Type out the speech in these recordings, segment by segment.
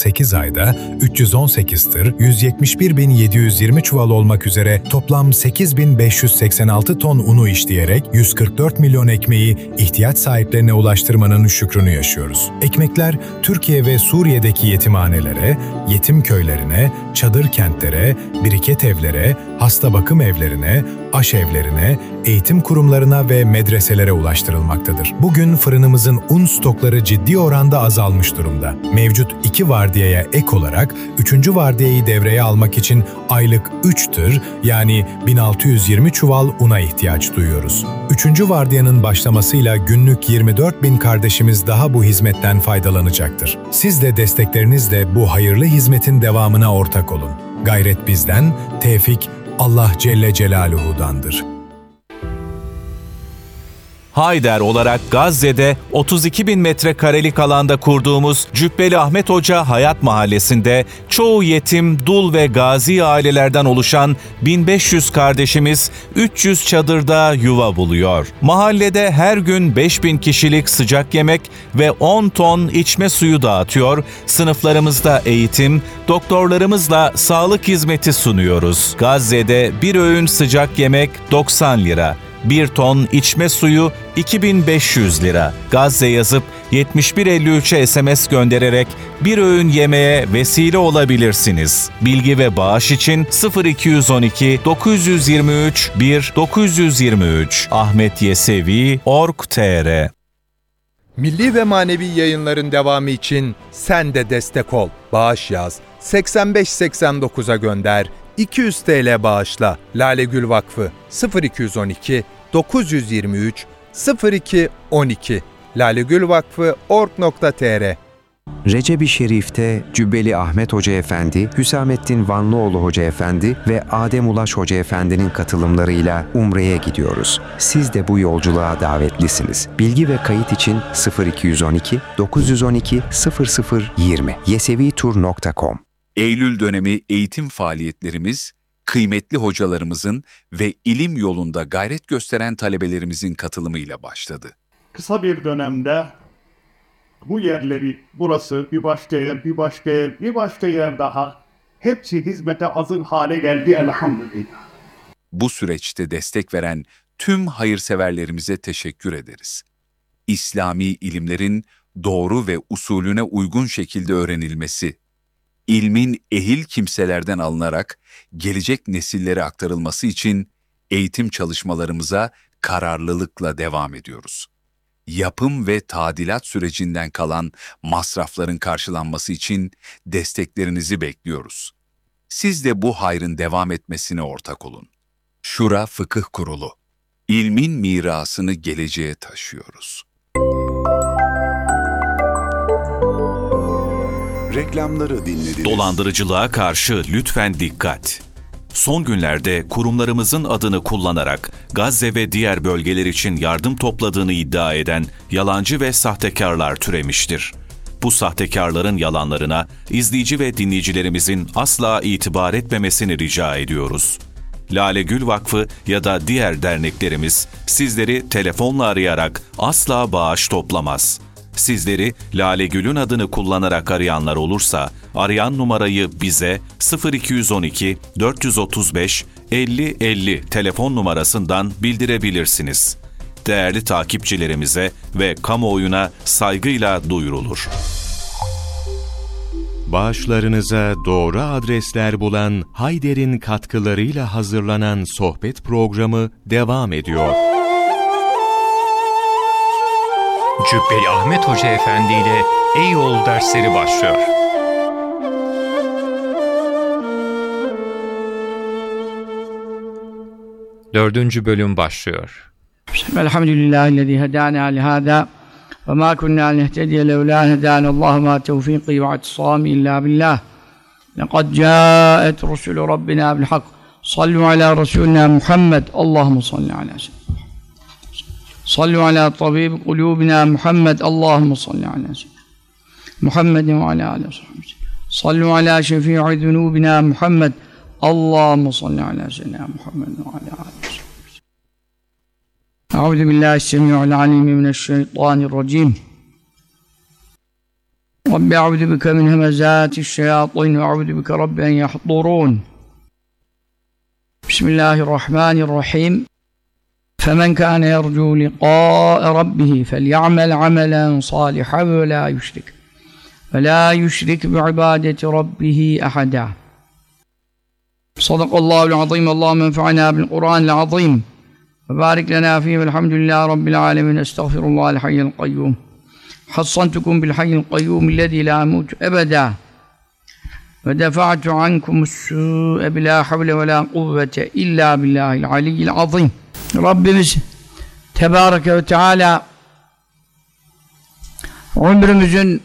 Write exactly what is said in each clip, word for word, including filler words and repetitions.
sekiz ayda üç yüz on sekiz tır, yüz yetmiş bir bin yedi yüz yirmi çuval olmak üzere toplam sekiz bin beş yüz seksen altı ton unu işleyerek yüz kırk dört milyon ekmeği ihtiyaç sahiplerine ulaştırmanın şükrünü yaşıyoruz. Ekmekler Türkiye ve Suriye'deki yetimhanelere, yetim köylerine, çadır kentlere, biriket evlere, hasta bakım evlerine, aşevlerine, eğitim kurumlarına ve medreselere ulaştırılmaktadır. Bugün fırınımızın un stokları ciddi oranda azalmış durumda. Mevcut iki vardiyaya ek olarak üçüncü vardiyayı devreye almak için aylık üç tır yani bin altı yüz yirmi çuval una ihtiyaç duyuyoruz. Üçüncü vardiyanın başlamasıyla günlük yirmi dört bin kardeşimiz daha bu hizmetten faydalanacaktır. Siz de desteklerinizle bu hayırlı hizmetin devamına ortak olun. Gayret bizden, tevfik Allah Celle Celaluhu'dandır. Hayder olarak Gazze'de otuz iki bin metrekarelik alanda kurduğumuz Cübbeli Ahmet Hoca Hayat Mahallesi'nde çoğu yetim, dul ve gazi ailelerden oluşan bin beş yüz kardeşimiz üç yüz çadırda yuva buluyor. Mahallede her gün beş bin kişilik sıcak yemek ve on ton içme suyu dağıtıyor, sınıflarımızda eğitim, doktorlarımızla sağlık hizmeti sunuyoruz. Gazze'de bir öğün sıcak yemek doksan lira. Bir ton içme suyu iki bin beş yüz lira. Gazze yazıp yetmiş bir elli üçe S M S göndererek bir öğün yemeğe vesile olabilirsiniz. Bilgi ve bağış için sıfır iki yüz on iki dokuz yüz yirmi üç bir dokuz yüz yirmi üç ahmetyesevi nokta org nokta tr. Milli ve manevi yayınların devamı için sen de destek ol. Bağış yaz, seksen beş seksen dokuza gönder, iki yüz TL bağışla. Lale Gül Vakfı sıfır iki yüz on iki dokuz yüz yirmi üç sıfır iki on iki lalegülvakfı nokta org nokta tr. Recep-i Şerif'te Cübbeli Ahmet Hoca Efendi, Hüsamettin Vanlıoğlu Hoca Efendi ve Adem Ulaş Hoca Efendi'nin katılımlarıyla Umre'ye gidiyoruz. Siz de bu yolculuğa davetlisiniz. Bilgi ve kayıt için sıfır iki yüz on iki dokuz yüz on iki sıfır sıfır yirmi yesevitur nokta com. Eylül dönemi eğitim faaliyetlerimiz, kıymetli hocalarımızın ve ilim yolunda gayret gösteren talebelerimizin katılımıyla başladı. Kısa bir dönemde bu yerleri, burası, bir başka yer, bir başka yer, bir başka yer daha hepsi hizmete hazır hale geldi elhamdülillah. Bu süreçte destek veren tüm hayırseverlerimize teşekkür ederiz. İslami ilimlerin doğru ve usulüne uygun şekilde öğrenilmesi, ilmin ehil kimselerden alınarak gelecek nesillere aktarılması için eğitim çalışmalarımıza kararlılıkla devam ediyoruz. Yapım ve tadilat sürecinden kalan masrafların karşılanması için desteklerinizi bekliyoruz. Siz de bu hayrın devam etmesine ortak olun. Şura Fıkıh Kurulu. İlmin mirasını geleceğe taşıyoruz. Reklamları dinlediniz. Dolandırıcılığa karşı lütfen dikkat. Son günlerde kurumlarımızın adını kullanarak Gazze ve diğer bölgeler için yardım topladığını iddia eden yalancı ve sahtekarlar türemiştir. Bu sahtekarların yalanlarına izleyici ve dinleyicilerimizin asla itibar etmemesini rica ediyoruz. Lale Gül Vakfı ya da diğer derneklerimiz sizleri telefonla arayarak asla bağış toplamaz. Sizleri Lale Gül'ün adını kullanarak arayanlar olursa, arayan numarayı bize sıfır iki yüz on iki dört yüz otuz beş elli elli telefon numarasından bildirebilirsiniz. Değerli takipçilerimize ve kamuoyuna saygıyla duyurulur. Bağışlarınıza doğru adresler bulan Hayder'in katkılarıyla hazırlanan sohbet programı devam ediyor. Cübbeli Ahmet Hoca Efendi ile Ey Yol dersleri başlıyor. Dördüncü bölüm başlıyor. Elhamdülillahi hedâna lihâdâ ve mâ kunnâ nehtediye levlâ hedânallâhu mâ tevfîkî ve atisâmi illâ billah. Lekad câet rusulü Rabbina bil hak. Sallu alâ Resulina Muhammed. Allahümme salli alâ seyyidina. Sallu ala tabib kulubina Muhammed. Allahümme salli ala seyyidina Muhammedin ve ala aleyhi ve sellem. Sallu ala şefii zunubina Muhammed. Allahümme salli ala seyyidina Muhammedin ve ala aleyhi ve sellem. Euzu billahi s-semi'ul alim mineşşeytanirracim. رب أعوذ بك من همزات الشياطين وأعوذ بك رب أن يحضرون بسم الله الرحمن الرحيم فمن كان يرجو لقاء ربه فليعمل عملا صالحا ولا يشرك ولا يشرك بعبادة ربه أحدا صدق الله العظيم اللهم انفعنا بالقرآن العظيم وبارك لنا فيه والحمد لله رب العالمين استغفر الله الحي القيوم حصنتكم بالحي القيوم الذي لا يموت أبدا ودفعت عنكم السوء بلا حول ولا قوة إلا بالله العلي العظيم Rabbimiz Tebareke ve Teala ömrümüzün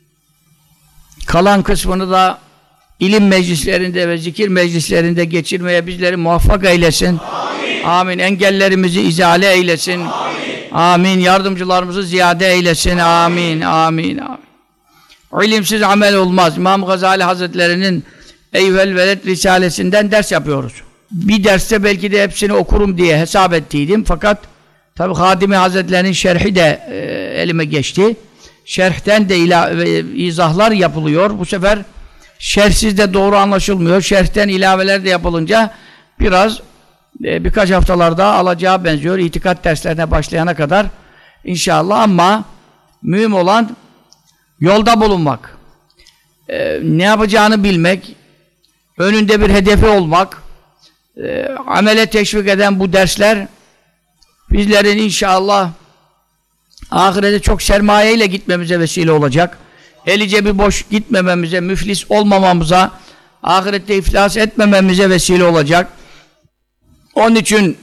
kalan kısmını da ilim meclislerinde ve zikir meclislerinde geçirmeye bizleri muvaffak eylesin. Amin. Amin. Engellerimizi izale eylesin. Amin. Amin. Yardımcılarımızı ziyade eylesin. Amin. Amin. Amin. İlimsiz amel olmaz. İmam Gazali Hazretleri'nin Eyvel Veled Risalesinden ders yapıyoruz. Bir derste belki de hepsini okurum diye hesap ettiydim. Fakat tabi Hadimi Hazretleri'nin şerhi de e, elime geçti. Şerhten de ilave, izahlar yapılıyor. Bu sefer şerhsiz de doğru anlaşılmıyor. Şerhten ilaveler de yapılınca biraz e, birkaç haftalarda alacağı benziyor. İtikat derslerine başlayana kadar inşallah, ama mühim olan yolda bulunmak. E, ne yapacağını bilmek, önünde bir hedefi olmak, e, amele teşvik eden bu dersler bizlerin inşallah ahirete çok sermayeyle gitmemize vesile olacak. Eli cebi boş gitmememize, müflis olmamamıza, ahirette iflas etmememize vesile olacak. Onun için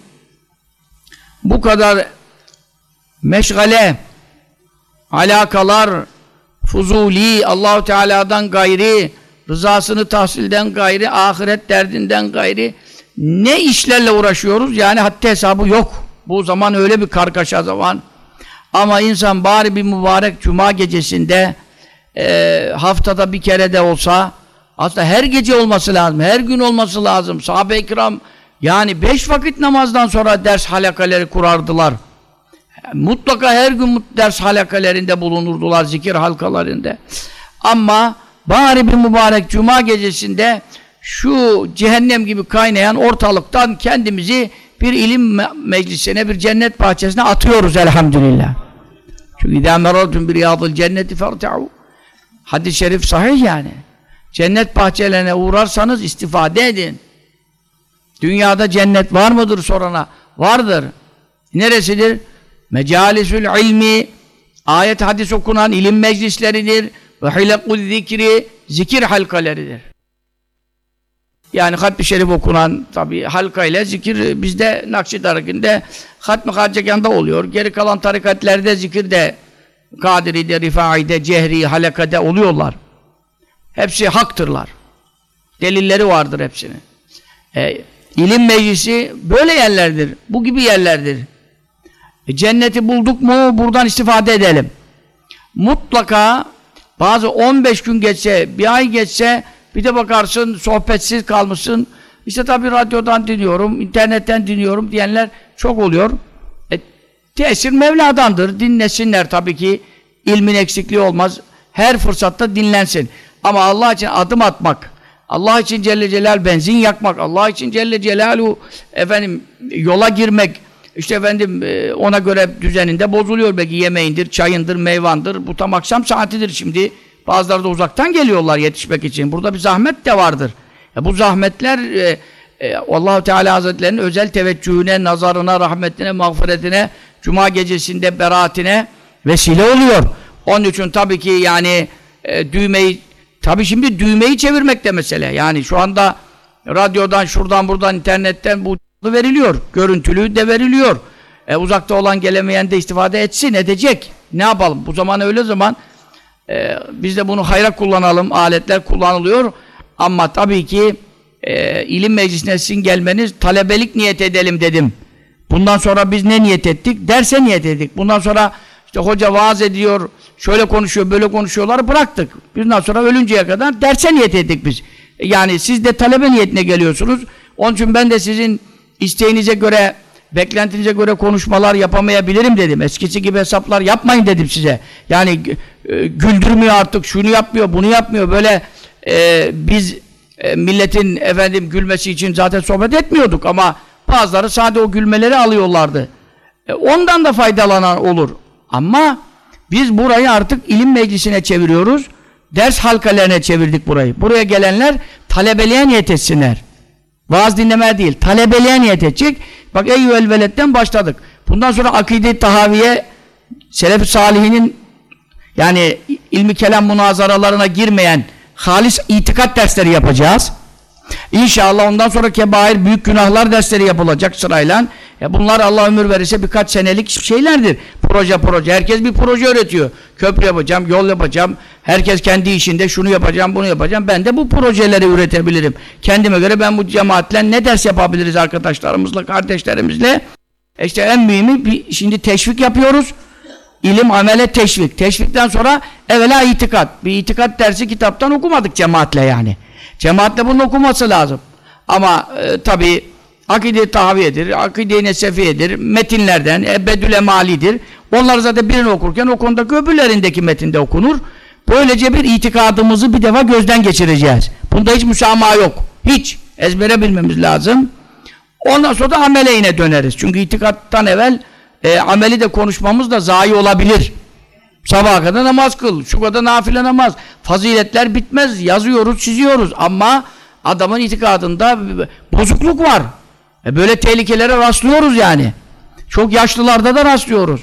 bu kadar meşgale, alakalar, fuzuli, Allah-u Teala'dan gayri, rızasını tahsilden gayri, ahiret derdinden gayri ne işlerle uğraşıyoruz? Yani haddi hesabı yok. Bu zaman öyle bir kargaşa zaman. Ama insan bari bir mübarek cuma gecesinde e, haftada bir kere de olsa, aslında her gece olması lazım, her gün olması lazım. Sahabe-i kiram yani beş vakit namazdan sonra ders halakaları kurardılar. Mutlaka her gün ders halakalarında bulunurdular, zikir halkalarında. Ama bari bir mübarek cuma gecesinde şu cehennem gibi kaynayan ortalıktan kendimizi bir ilim meclisine, bir cennet bahçesine atıyoruz elhamdülillah. Çünkü idâ meraltum bir riyâdıl cenneti ferte'û. Hadis-i şerif sahih yani. Cennet bahçelerine uğrarsanız istifade edin. Dünyada cennet var mıdır sorana? Vardır. Neresidir? Mecalisül ilmi, ayet hadis okunan ilim meclisleridir. Ve hilekul zikri, zikir halkaleridir. Yani hatmi şerif okunan tabi halka ile zikir bizde Nakşi-i hatmi harcekanda oluyor. Geri kalan tarikatlerde zikir de Kadiri'de, Rifai'de, Cehri, Halaka'da oluyorlar. Hepsi haktırlar. Delilleri vardır hepsinin. E, ilim meclisi böyle yerlerdir. Bu gibi yerlerdir. E, cenneti bulduk mu buradan istifade edelim. Mutlaka bazı on beş gün geçse, bir ay geçse bir de bakarsın sohbetsiz kalmışsın. İşte tabii radyodan dinliyorum, internetten dinliyorum diyenler çok oluyor. E, tesir Mevla'dandır. Dinlesinler tabii ki. İlmin eksikliği olmaz. Her fırsatta dinlensin. Ama Allah için adım atmak, Allah için Celle Celal benzin yakmak, Allah için Celle Celaluhu efendim yola girmek, işte efendim ona göre düzeninde bozuluyor. Belki yemeğindir, çayındır, meyvandır. Bu tam akşam saatidir şimdi. Bazıları da uzaktan geliyorlar yetişmek için. Burada bir zahmet de vardır. Ya bu zahmetler e, e, Allah-u Teala Hazretlerinin özel teveccühüne, nazarına, rahmetine, mağfiretine, cuma gecesinde beraatine vesile oluyor. Onun için tabii ki yani e, düğmeyi, tabii şimdi düğmeyi çevirmek de mesele. Yani şu anda radyodan, şuradan, buradan, internetten bu veriliyor. Görüntülü de veriliyor. E, uzakta olan gelemeyen de istifade etsin, edecek. Ne yapalım? Bu zaman öyle zaman Ee, biz de bunu hayra kullanalım, aletler kullanılıyor ama tabii ki e, ilim meclisine sizin gelmeniz, talebelik niyet edelim dedim. Bundan sonra biz ne niyet ettik? Derse niyet ettik. Bundan sonra işte hoca vaaz ediyor, şöyle konuşuyor, böyle konuşuyorlar, bıraktık. Bundan sonra ölünceye kadar derse niyet ettik biz. Yani siz de talebe niyetine geliyorsunuz. Onun için ben de sizin isteğinize göre beklentinize göre konuşmalar yapamayabilirim dedim. Eskisi gibi hesaplar yapmayın dedim size. Yani e, güldürmüyor artık, şunu yapmıyor, bunu yapmıyor. Böyle e, biz e, milletin efendim gülmesi için zaten sohbet etmiyorduk ama bazıları sadece o gülmeleri alıyorlardı. E, ondan da faydalanan olur. Ama biz burayı artık ilim meclisine çeviriyoruz. Ders halkalarına çevirdik burayı. Buraya gelenler talebeliğe niyet etsinler. Vaaz dinlemeye değil, talebeliğe niyet edecek. Bak Eyyüel Veled'den başladık. Bundan sonra akide-i tahaviye, selef-i salihinin yani ilmi kelam münazaralarına girmeyen halis itikat dersleri yapacağız. İnşallah ondan sonra kebair, büyük günahlar dersleri yapılacak sırayla. Ya bunlar Allah ömür verirse birkaç senelik şeylerdir. Proje proje. Herkes bir proje üretiyor. Köprü yapacağım, yol yapacağım. Herkes kendi işinde şunu yapacağım, bunu yapacağım. Ben de bu projeleri üretebilirim. Kendime göre ben bu cemaatle ne ders yapabiliriz arkadaşlarımızla, kardeşlerimizle? E işte en mühimi bir, şimdi teşvik yapıyoruz. İlim, amele teşvik. Teşvikten sonra evvela itikat. Bir itikat dersi kitaptan okumadık cemaatle yani. Cemaatle bunun okuması lazım. Ama e, tabii akide-i tahaviyedir, akide-i nesefiyedir, metinlerden, ebedül emalidir. Onlar zaten birini okurken o konudaki öbürlerindeki metinde okunur. Böylece bir itikadımızı bir defa gözden geçireceğiz. Bunda hiç müsamaha yok. Hiç. Ezbere bilmemiz lazım. Ondan sonra da amele yine döneriz. Çünkü itikattan evvel e, ameli de konuşmamız da zayi olabilir. Sabaha kadar namaz kıl, şu kadar nafile namaz. Faziletler bitmez. Yazıyoruz, çiziyoruz. Ama adamın itikadında bozukluk var. E böyle tehlikelere rastlıyoruz yani. Çok yaşlılarda da rastlıyoruz.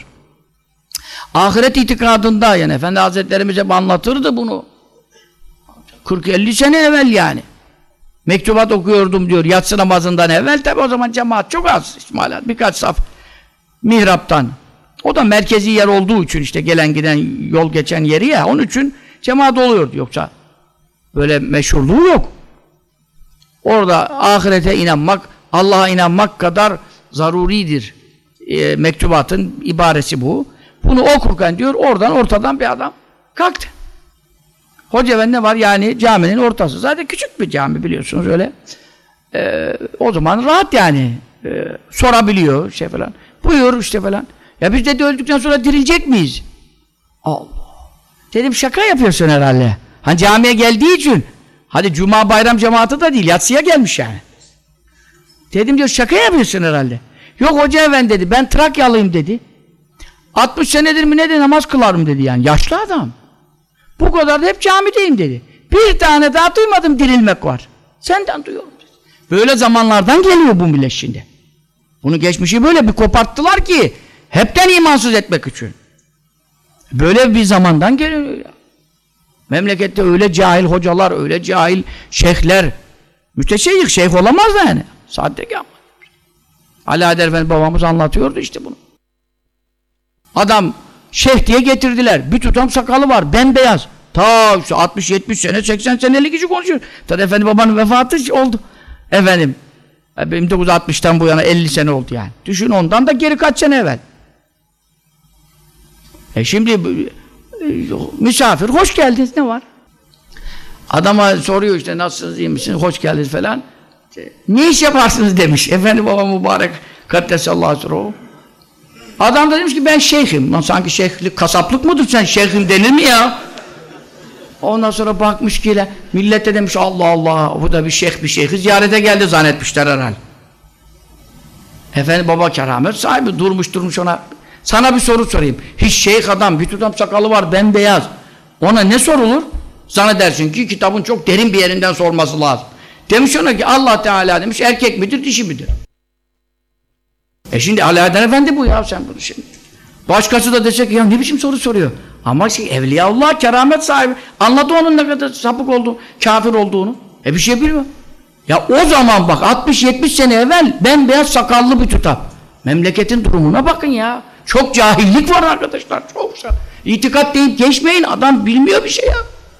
Ahiret itikadında yani Efendi Hazretlerimiz hep anlatırdı bunu. kırk elli sene evvel yani. Mektubat okuyordum diyor yatsı namazından evvel. Tabi o zaman cemaat çok az. İsmail birkaç saf mihraptan. O da merkezi yer olduğu için işte gelen giden yol geçen yeri ya. Onun için cemaat oluyordu. Yoksa böyle meşhurluğu yok. Orada ahirete inanmak, Allah'a inanmak kadar zaruridir. E, mektubatın ibaresi bu. Bunu okurken diyor oradan ortadan bir adam kalktı. Hoca efendi ne var yani caminin ortası. Zaten küçük bir cami biliyorsunuz öyle. E, o zaman rahat yani. E, sorabiliyor şey falan. Buyur işte falan. Ya biz dedi öldükten sonra dirilecek miyiz? Allah. Dedim şaka yapıyorsun herhalde. Hani camiye geldiği için. Hadi cuma bayram cemaati da değil. Yatsıya gelmiş yani. Dedim diyor şaka yapıyorsun herhalde. Yok hoca efendi dedi. Ben Trakyalıyım dedi. altmış senedir mi ne de namaz kılarım dedi yani. Yaşlı adam. Bu kadar da hep camideyim dedi. Bir tane daha duymadım dirilmek var. Senden duyuyorum dedi. Böyle zamanlardan geliyor bu millet şimdi. Bunu geçmişi böyle bir koparttılar ki hepten imansız etmek için. Böyle bir zamandan geliyor ya. Memlekette öyle cahil hocalar, öyle cahil şeyhler. Müteşeyyih şeyh olamaz da yani. Saaddeki ama. Ali Adel Efendi babamız anlatıyordu işte bunu. Adam şeyh diye getirdiler. Bir tutam sakalı var, bembeyaz. Ta işte altmış yetmiş sene, seksen senelik kişi konuşuyor. Tabii Efendi babanın vefatı oldu. Efendim, bin dokuz yüz altmıştan bu yana elli sene oldu yani. Düşün ondan da geri kaç sene evvel. E şimdi e, misafir, hoş geldiniz, ne var? Adama soruyor işte, nasılsınız, iyi misiniz, hoş geldiniz falan. İşte, ne iş yaparsınız demiş. Efendi baba mübarek, kaddesallahu sirruhu. Adam da demiş ki ben şeyhim. Lan sanki şeyhlik, kasaplık mıdır sen? Şeyhim denir mi ya? Ondan sonra bakmış ki millet de demiş Allah Allah, bu da bir şeyh bir şeyhi ziyarete geldi zannetmişler herhalde. Efendi baba keramet sahibi durmuş durmuş ona. Sana bir soru sorayım. Hiç şeyh adam, bir tutam sakalı var, bembeyaz. Ona ne sorulur? Zannedersin ki kitabın çok derin bir yerinden sorması lazım. Demiş ona ki Allah Teala demiş erkek midir, dişi midir? E şimdi Alaaddin Efendi bu ya, sen bunu şimdi. Başkası da desek ya ne biçim soru soruyor. Ama şey Evliyaullah keramet sahibi. Anladı onun ne kadar sapık olduğunu, kafir olduğunu. E bir şey bilmiyor. Ya o zaman bak altmış yetmiş sene evvel bembeyaz sakallı bir tutam. Memleketin durumuna bakın ya. Çok cahillik var arkadaşlar. Çok. İtikat deyip geçmeyin. Adam bilmiyor bir şey ya.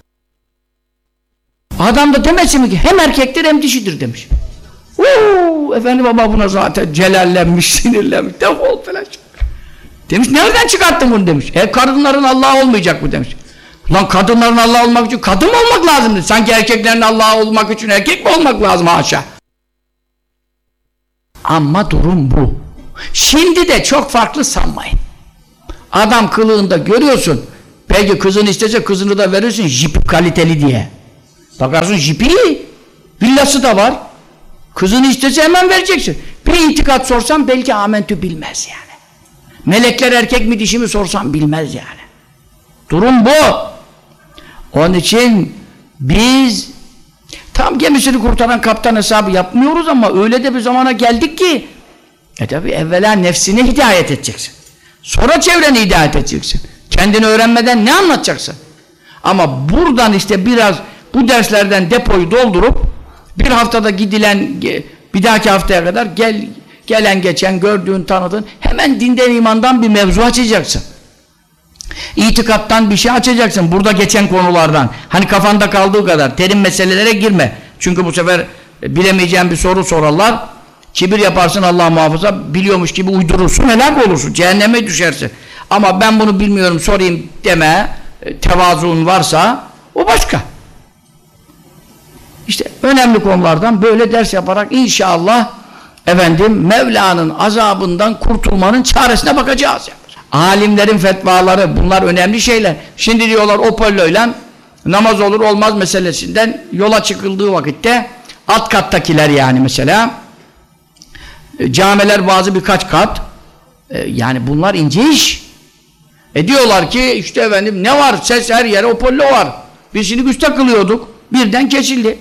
Adam da demesin mi ki hem erkektir hem dişidir demiş. Uuu efendi baba buna zaten celallenmiş, sinirlenmiş. Defol falan. Demiş nereden çıkarttın bunu demiş. E kadınların Allah olmayacak mı demiş. Ulan kadınların Allah olmak için kadın mı olmak lazım dedi. Sanki erkeklerin Allah olmak için erkek mi olmak lazım haşa. Ama durum bu. Şimdi de çok farklı sanmayın. Adam kılığında görüyorsun. Belki kızını istese kızını da verirsin jip kaliteli diye. Bakarsın jipi iyi. Villası da var. Kızını istese hemen vereceksin. Bir itikat sorsan belki amentü bilmez yani. Melekler erkek mi dişi mi sorsan bilmez yani. Durum bu. Onun için biz tam gemisini kurtaran kaptan hesabı yapmıyoruz ama öyle de bir zamana geldik ki e tabi evvela nefsine hidayet edeceksin. Sonra çevreni hidayet edeceksin. Kendini öğrenmeden ne anlatacaksın? Ama buradan işte biraz bu derslerden depoyu doldurup bir haftada gidilen bir dahaki haftaya kadar gel, gelen geçen gördüğün tanıdığın hemen dinden imandan bir mevzu açacaksın. İtikattan bir şey açacaksın. Burada geçen konulardan. Hani kafanda kaldığı kadar terim meselelere girme. Çünkü bu sefer bilemeyeceğin bir soru sorarlar. Kibir yaparsın Allah muhafaza. Biliyormuş gibi uydurursun. Helak olursun. Cehenneme düşersin. Ama ben bunu bilmiyorum sorayım deme. Tevazuun varsa o başka. İşte önemli konulardan böyle ders yaparak inşallah efendim Mevla'nın azabından kurtulmanın çaresine bakacağız. Yani. Alimlerin fetvaları bunlar önemli şeyler. Şimdi diyorlar Opollo'yla namaz olur olmaz meselesinden yola çıkıldığı vakitte alt kattakiler yani mesela camiler bazı birkaç kat yani bunlar ince iş. E diyorlar ki işte efendim ne var ses her yere Opollo var. Biz şimdi güç takılıyorduk birden kesildi.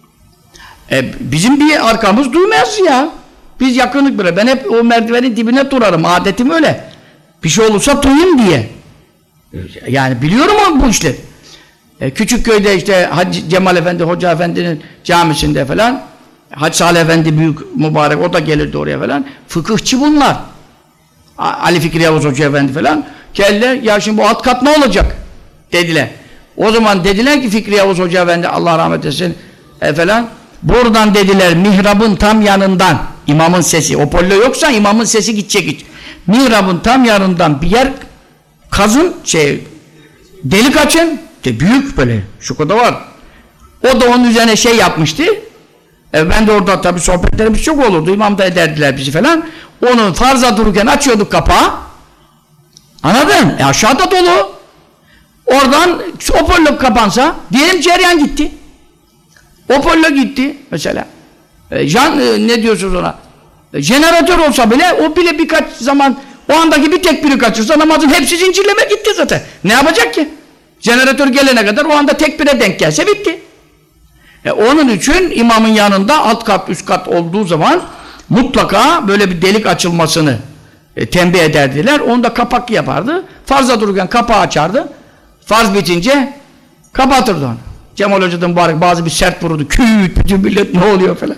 E, bizim bir arkamız duymaz ya. Biz yakınlık böyle. Ben hep o merdivenin dibine durarım. Adetim öyle. Bir şey olursa duyayım diye. Yani biliyorum ama bu işleri. E, Küçükköy'de işte Hacı Cemal Efendi, Hoca Efendi'nin camisinde falan Hacı Salih Efendi büyük mübarek o da gelirdi oraya falan. Fıkıhçı bunlar. Ali Fikri Yavuz Hoca Efendi falan. Geldiler. Ya şimdi bu alt kat ne olacak? Dediler. O zaman dediler ki Fikri Yavuz Hoca Efendi Allah rahmet etsin e, falan. Buradan dediler mihrabın tam yanından imamın sesi, Opollo yoksa imamın sesi gidecek hiç. Mihrabın tam yanından bir yer kazın, şey delik açın, de büyük böyle şu kadar var. O da onun üzerine şey yapmıştı. E ben de orada tabii sohbetlerimiz çok olurdu. İmam da ederdiler bizi falan. Onu farza dururken açıyorduk kapağı. Anladın? E aşağıda dolu. Oradan Opollo kapansa diyelim cereyan gitti. Opollo gitti mesela. E, jan, e, ne diyorsunuz ona? E, jeneratör olsa bile o bile birkaç zaman o andaki bir tek biri kaçırsa namazın hepsi zincirleme gitti zaten. Ne yapacak ki? Jeneratör gelene kadar o anda tek bire denk gelse bitti. E, onun için imamın yanında alt kat üst kat olduğu zaman mutlaka böyle bir delik açılmasını e, tembih ederdiler. Onu da kapak yapardı. Farza dururken kapağı açardı. Farz bitince kapatırdı onu. Cemal Hoca'dan mübarek bazı bir sert vururdu. Küt, bütün millet ne oluyor falan.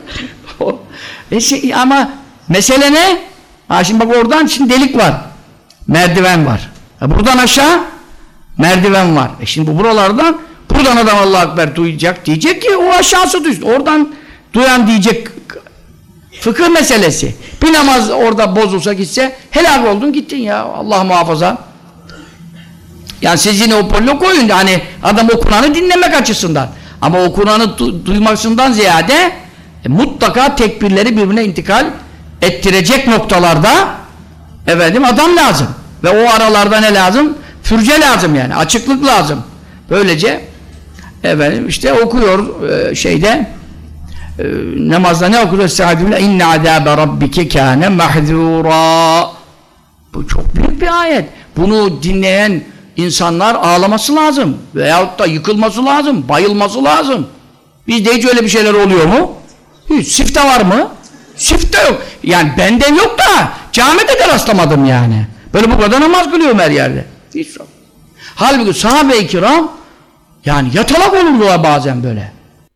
e şey, ama mesele ne? Ha şimdi bak oradan şimdi delik var. Merdiven var. E buradan aşağı merdiven var. E şimdi bu buralardan buradan adam Allahu Ekber duyacak diyecek ki o aşağısı duysun. Oradan duyan diyecek fıkıh meselesi. Bir namaz orada bozulsa gitse helak oldun gittin ya Allah muhafaza. Yani siz yine o pollo koyun hani adam okunanı dinlemek açısından. Ama okunanı du duymasından ziyade e, mutlaka tekbirleri birbirine intikal ettirecek noktalarda efendim adam lazım. Ve o aralarda ne lazım? Fürce lazım yani. Açıklık lazım. Böylece efendim işte okuyor e, şeyde e, namazda ne okuyor? Estağfirullah. İnne azâbe rabbike kâne mahzûrâ. Bu çok büyük bir ayet. Bunu dinleyen İnsanlar ağlaması lazım veyahut da yıkılması lazım, bayılması lazım. Bizde hiç öyle bir şeyler oluyor mu? Hiç. Sifte var mı? Sifte yok. Yani benden yok da camide de rastlamadım yani. Böyle bu kadar namaz kılıyorum her yerde. Hiç yok. Halbuki sahabe-i kiram yani yatalak olurdular bazen böyle.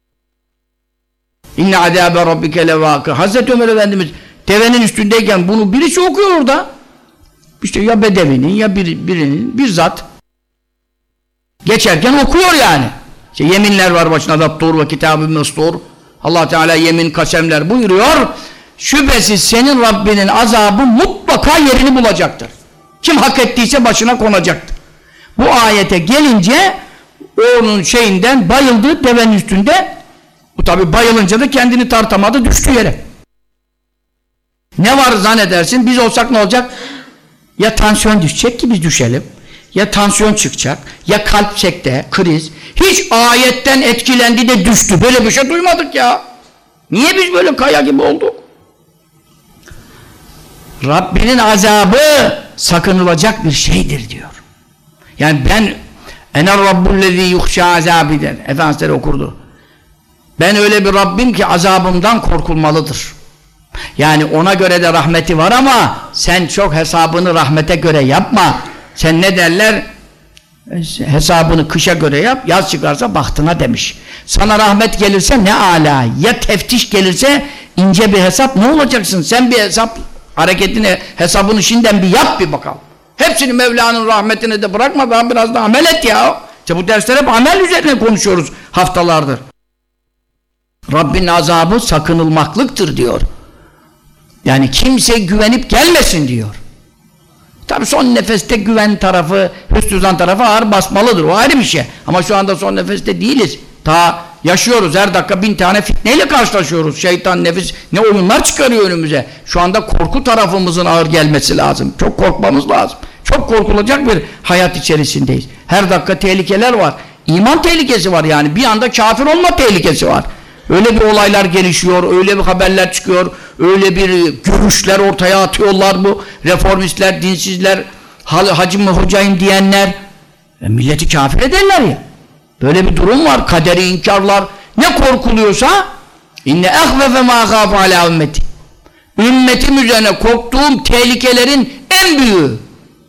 İnne azâbe rabbike levâkı. Hazreti Ömer Efendimiz devenin üstündeyken bunu birisi okuyor orada. İşte ya bedevinin ya bir, birinin bir zat geçerken okuyor yani. İşte yeminler var başına da dur ve kitab-ı mestur. Allah Teala yemin kasemler buyuruyor. Şüphesiz senin Rabbinin azabı mutlaka yerini bulacaktır. Kim hak ettiyse başına konacaktır. Bu ayete gelince onun şeyinden bayıldı devenin üstünde. Bu tabi bayılınca da kendini tartamadı düştü yere. Ne var zannedersin? Biz olsak ne olacak? Ya tansiyon düşecek ki biz düşelim. Ya tansiyon çıkacak. Ya kalp sekte, kriz. Hiç ayetten etkilendi de düştü. Böyle bir şey duymadık ya. Niye biz böyle kaya gibi olduk? Rabbinin azabı sakınılacak bir şeydir diyor. Yani ben ener rabbullezî yuhşâ azâbiden Efendimizleri okurdu. Ben öyle bir Rabbim ki azabımdan korkulmalıdır. Yani ona göre de rahmeti var ama sen çok hesabını rahmete göre yapma. Sen ne derler? Hesabını kışa göre yap, yaz çıkarsa bahtına demiş. Sana rahmet gelirse ne âlâ, ya teftiş gelirse ince bir hesap, ne olacaksın? Sen bir hesap hareketini, hesabını şimdiden bir yap bir bakalım. Hepsini Mevla'nın rahmetine de bırakma, daha biraz da amel et ya. İşte bu dersler hep amel üzerine konuşuyoruz haftalardır. Rabbin azabı sakınılmaklıktır diyor. Yani kimse güvenip gelmesin diyor. Tabi son nefeste güven tarafı, hüsnü zan tarafı ağır basmalıdır. O ayrı bir şey. Ama şu anda son nefeste değiliz. Ta yaşıyoruz. Her dakika bin tane fitneyle karşılaşıyoruz. Şeytan, nefis ne oyunlar çıkarıyor önümüze. Şu anda korku tarafımızın ağır gelmesi lazım. Çok korkmamız lazım. Çok korkulacak bir hayat içerisindeyiz. Her dakika tehlikeler var. İman tehlikesi var yani. Bir anda kafir olma tehlikesi var. Öyle bir olaylar gelişiyor, öyle bir haberler çıkıyor, öyle bir görüşler ortaya atıyorlar bu reformistler, dinsizler, hacım hocayım diyenler. E, milleti kafir ederler ya. Böyle bir durum var, kaderi inkarlar. Ne korkuluyorsa inne ehvefe ma gâfu alâ ümmeti. Ümmetim üzerine korktuğum tehlikelerin en büyüğü.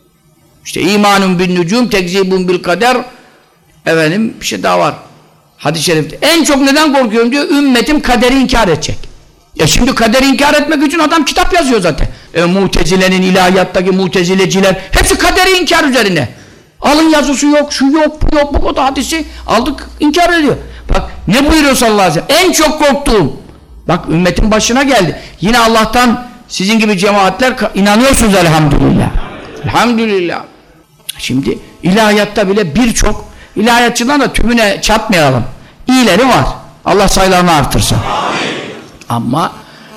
İşte imanun bin nücum, tekzibun bil kader. Efendim bir şey daha var. Hadis-i şerifte. En çok neden korkuyorum diyor, ümmetim kaderi inkar edecek. Ya şimdi kaderi inkar etmek için adam kitap yazıyor zaten. E, Mutezile'nin, ilahiyattaki Mutezileciler hepsi kaderi inkar üzerine. Alın yazısı yok, şu yok, bu yok, bu kadar hadisi aldık, inkar ediyor. Bak ne buyuruyor sallallahu aleyhi ve sellem? En çok korktuğum. Bak ümmetin başına geldi. Yine Allah'tan sizin gibi cemaatler inanıyorsunuz elhamdülillah. Elhamdülillah. Şimdi ilahiyatta bile birçok İlahiyatçıdan da tümüne çatmayalım. İyileri var. Allah sayılarını artırsın. Amin. Ama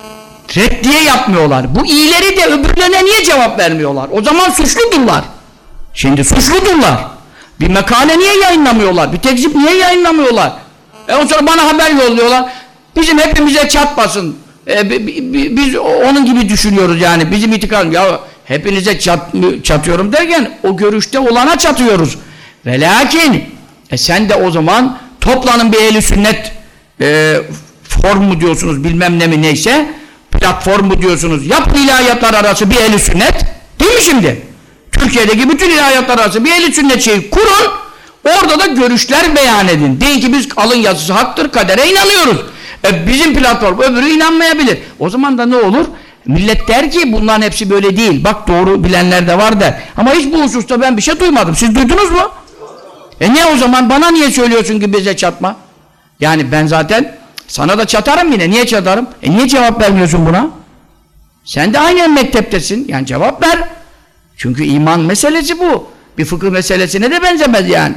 reddiye yapmıyorlar. Bu iyileri de öbürlerine niye cevap vermiyorlar? O zaman suçludurlar. Şimdi suçludurlar. Bir makale niye yayınlamıyorlar? Bir tekzip niye yayınlamıyorlar? E ondan sonra bana haber yolluyorlar. Bizim hepimize çatmasın. E, biz onun gibi düşünüyoruz yani. Bizim itikadımız. Ya hepinize çat, çatıyorum derken o görüşte olana çatıyoruz. Ve lakin e sen de o zaman toplanın bir ehli sünnet e, form mu diyorsunuz bilmem ne mi neyse platform mu diyorsunuz, yapın ilahiyatlar arası bir ehli sünnet değil mi şimdi? Türkiye'deki bütün ilahiyatlar arası bir ehli sünnet şeyi kurun, orada da görüşler beyan edin. Deyin ki biz alın yazısı haktır, kadere inanıyoruz. E, bizim platform öbürü inanmayabilir. O zaman da ne olur? Millet der ki bunların hepsi böyle değil. Bak doğru bilenler de var der. Ama hiç bu hususta ben bir şey duymadım. Siz duydunuz mu? E niye o zaman bana niye söylüyorsun ki bize çatma? Yani ben zaten sana da çatarım yine. Niye çatarım? E niye cevap vermiyorsun buna? Sen de aynı mekteptesin. Yani cevap ver. Çünkü iman meselesi bu. Bir fıkıh meselesine de benzemez yani.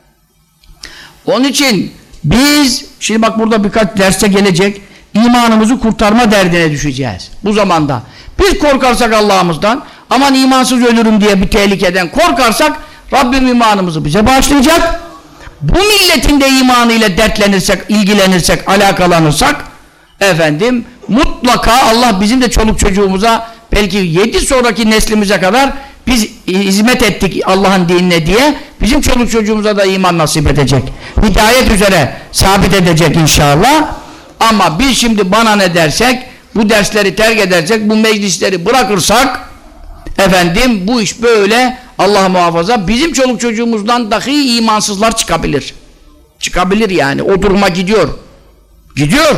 Onun için biz, şimdi bak burada birkaç derste gelecek, imanımızı kurtarma derdine düşeceğiz. Bu zamanda. Biz korkarsak Allah'ımızdan, aman imansız ölürüm diye bir tehlikeden korkarsak, Rabbim imanımızı bize bağışlayacak. Bu milletin de imanıyla dertlenirsek, ilgilenirsek, alakalanırsak, efendim, mutlaka Allah bizim de çoluk çocuğumuza, belki yedi sonraki neslimize kadar biz hizmet ettik Allah'ın dinine diye, bizim çoluk çocuğumuza da iman nasip edecek. Hidayet üzere sabit edecek inşallah. Ama biz şimdi bana ne dersek, bu dersleri terk edersek, bu meclisleri bırakırsak, efendim bu iş böyle, Allah muhafaza, bizim çoluk çocuğumuzdan dahi imansızlar çıkabilir. Çıkabilir yani, o duruma gidiyor. Gidiyor.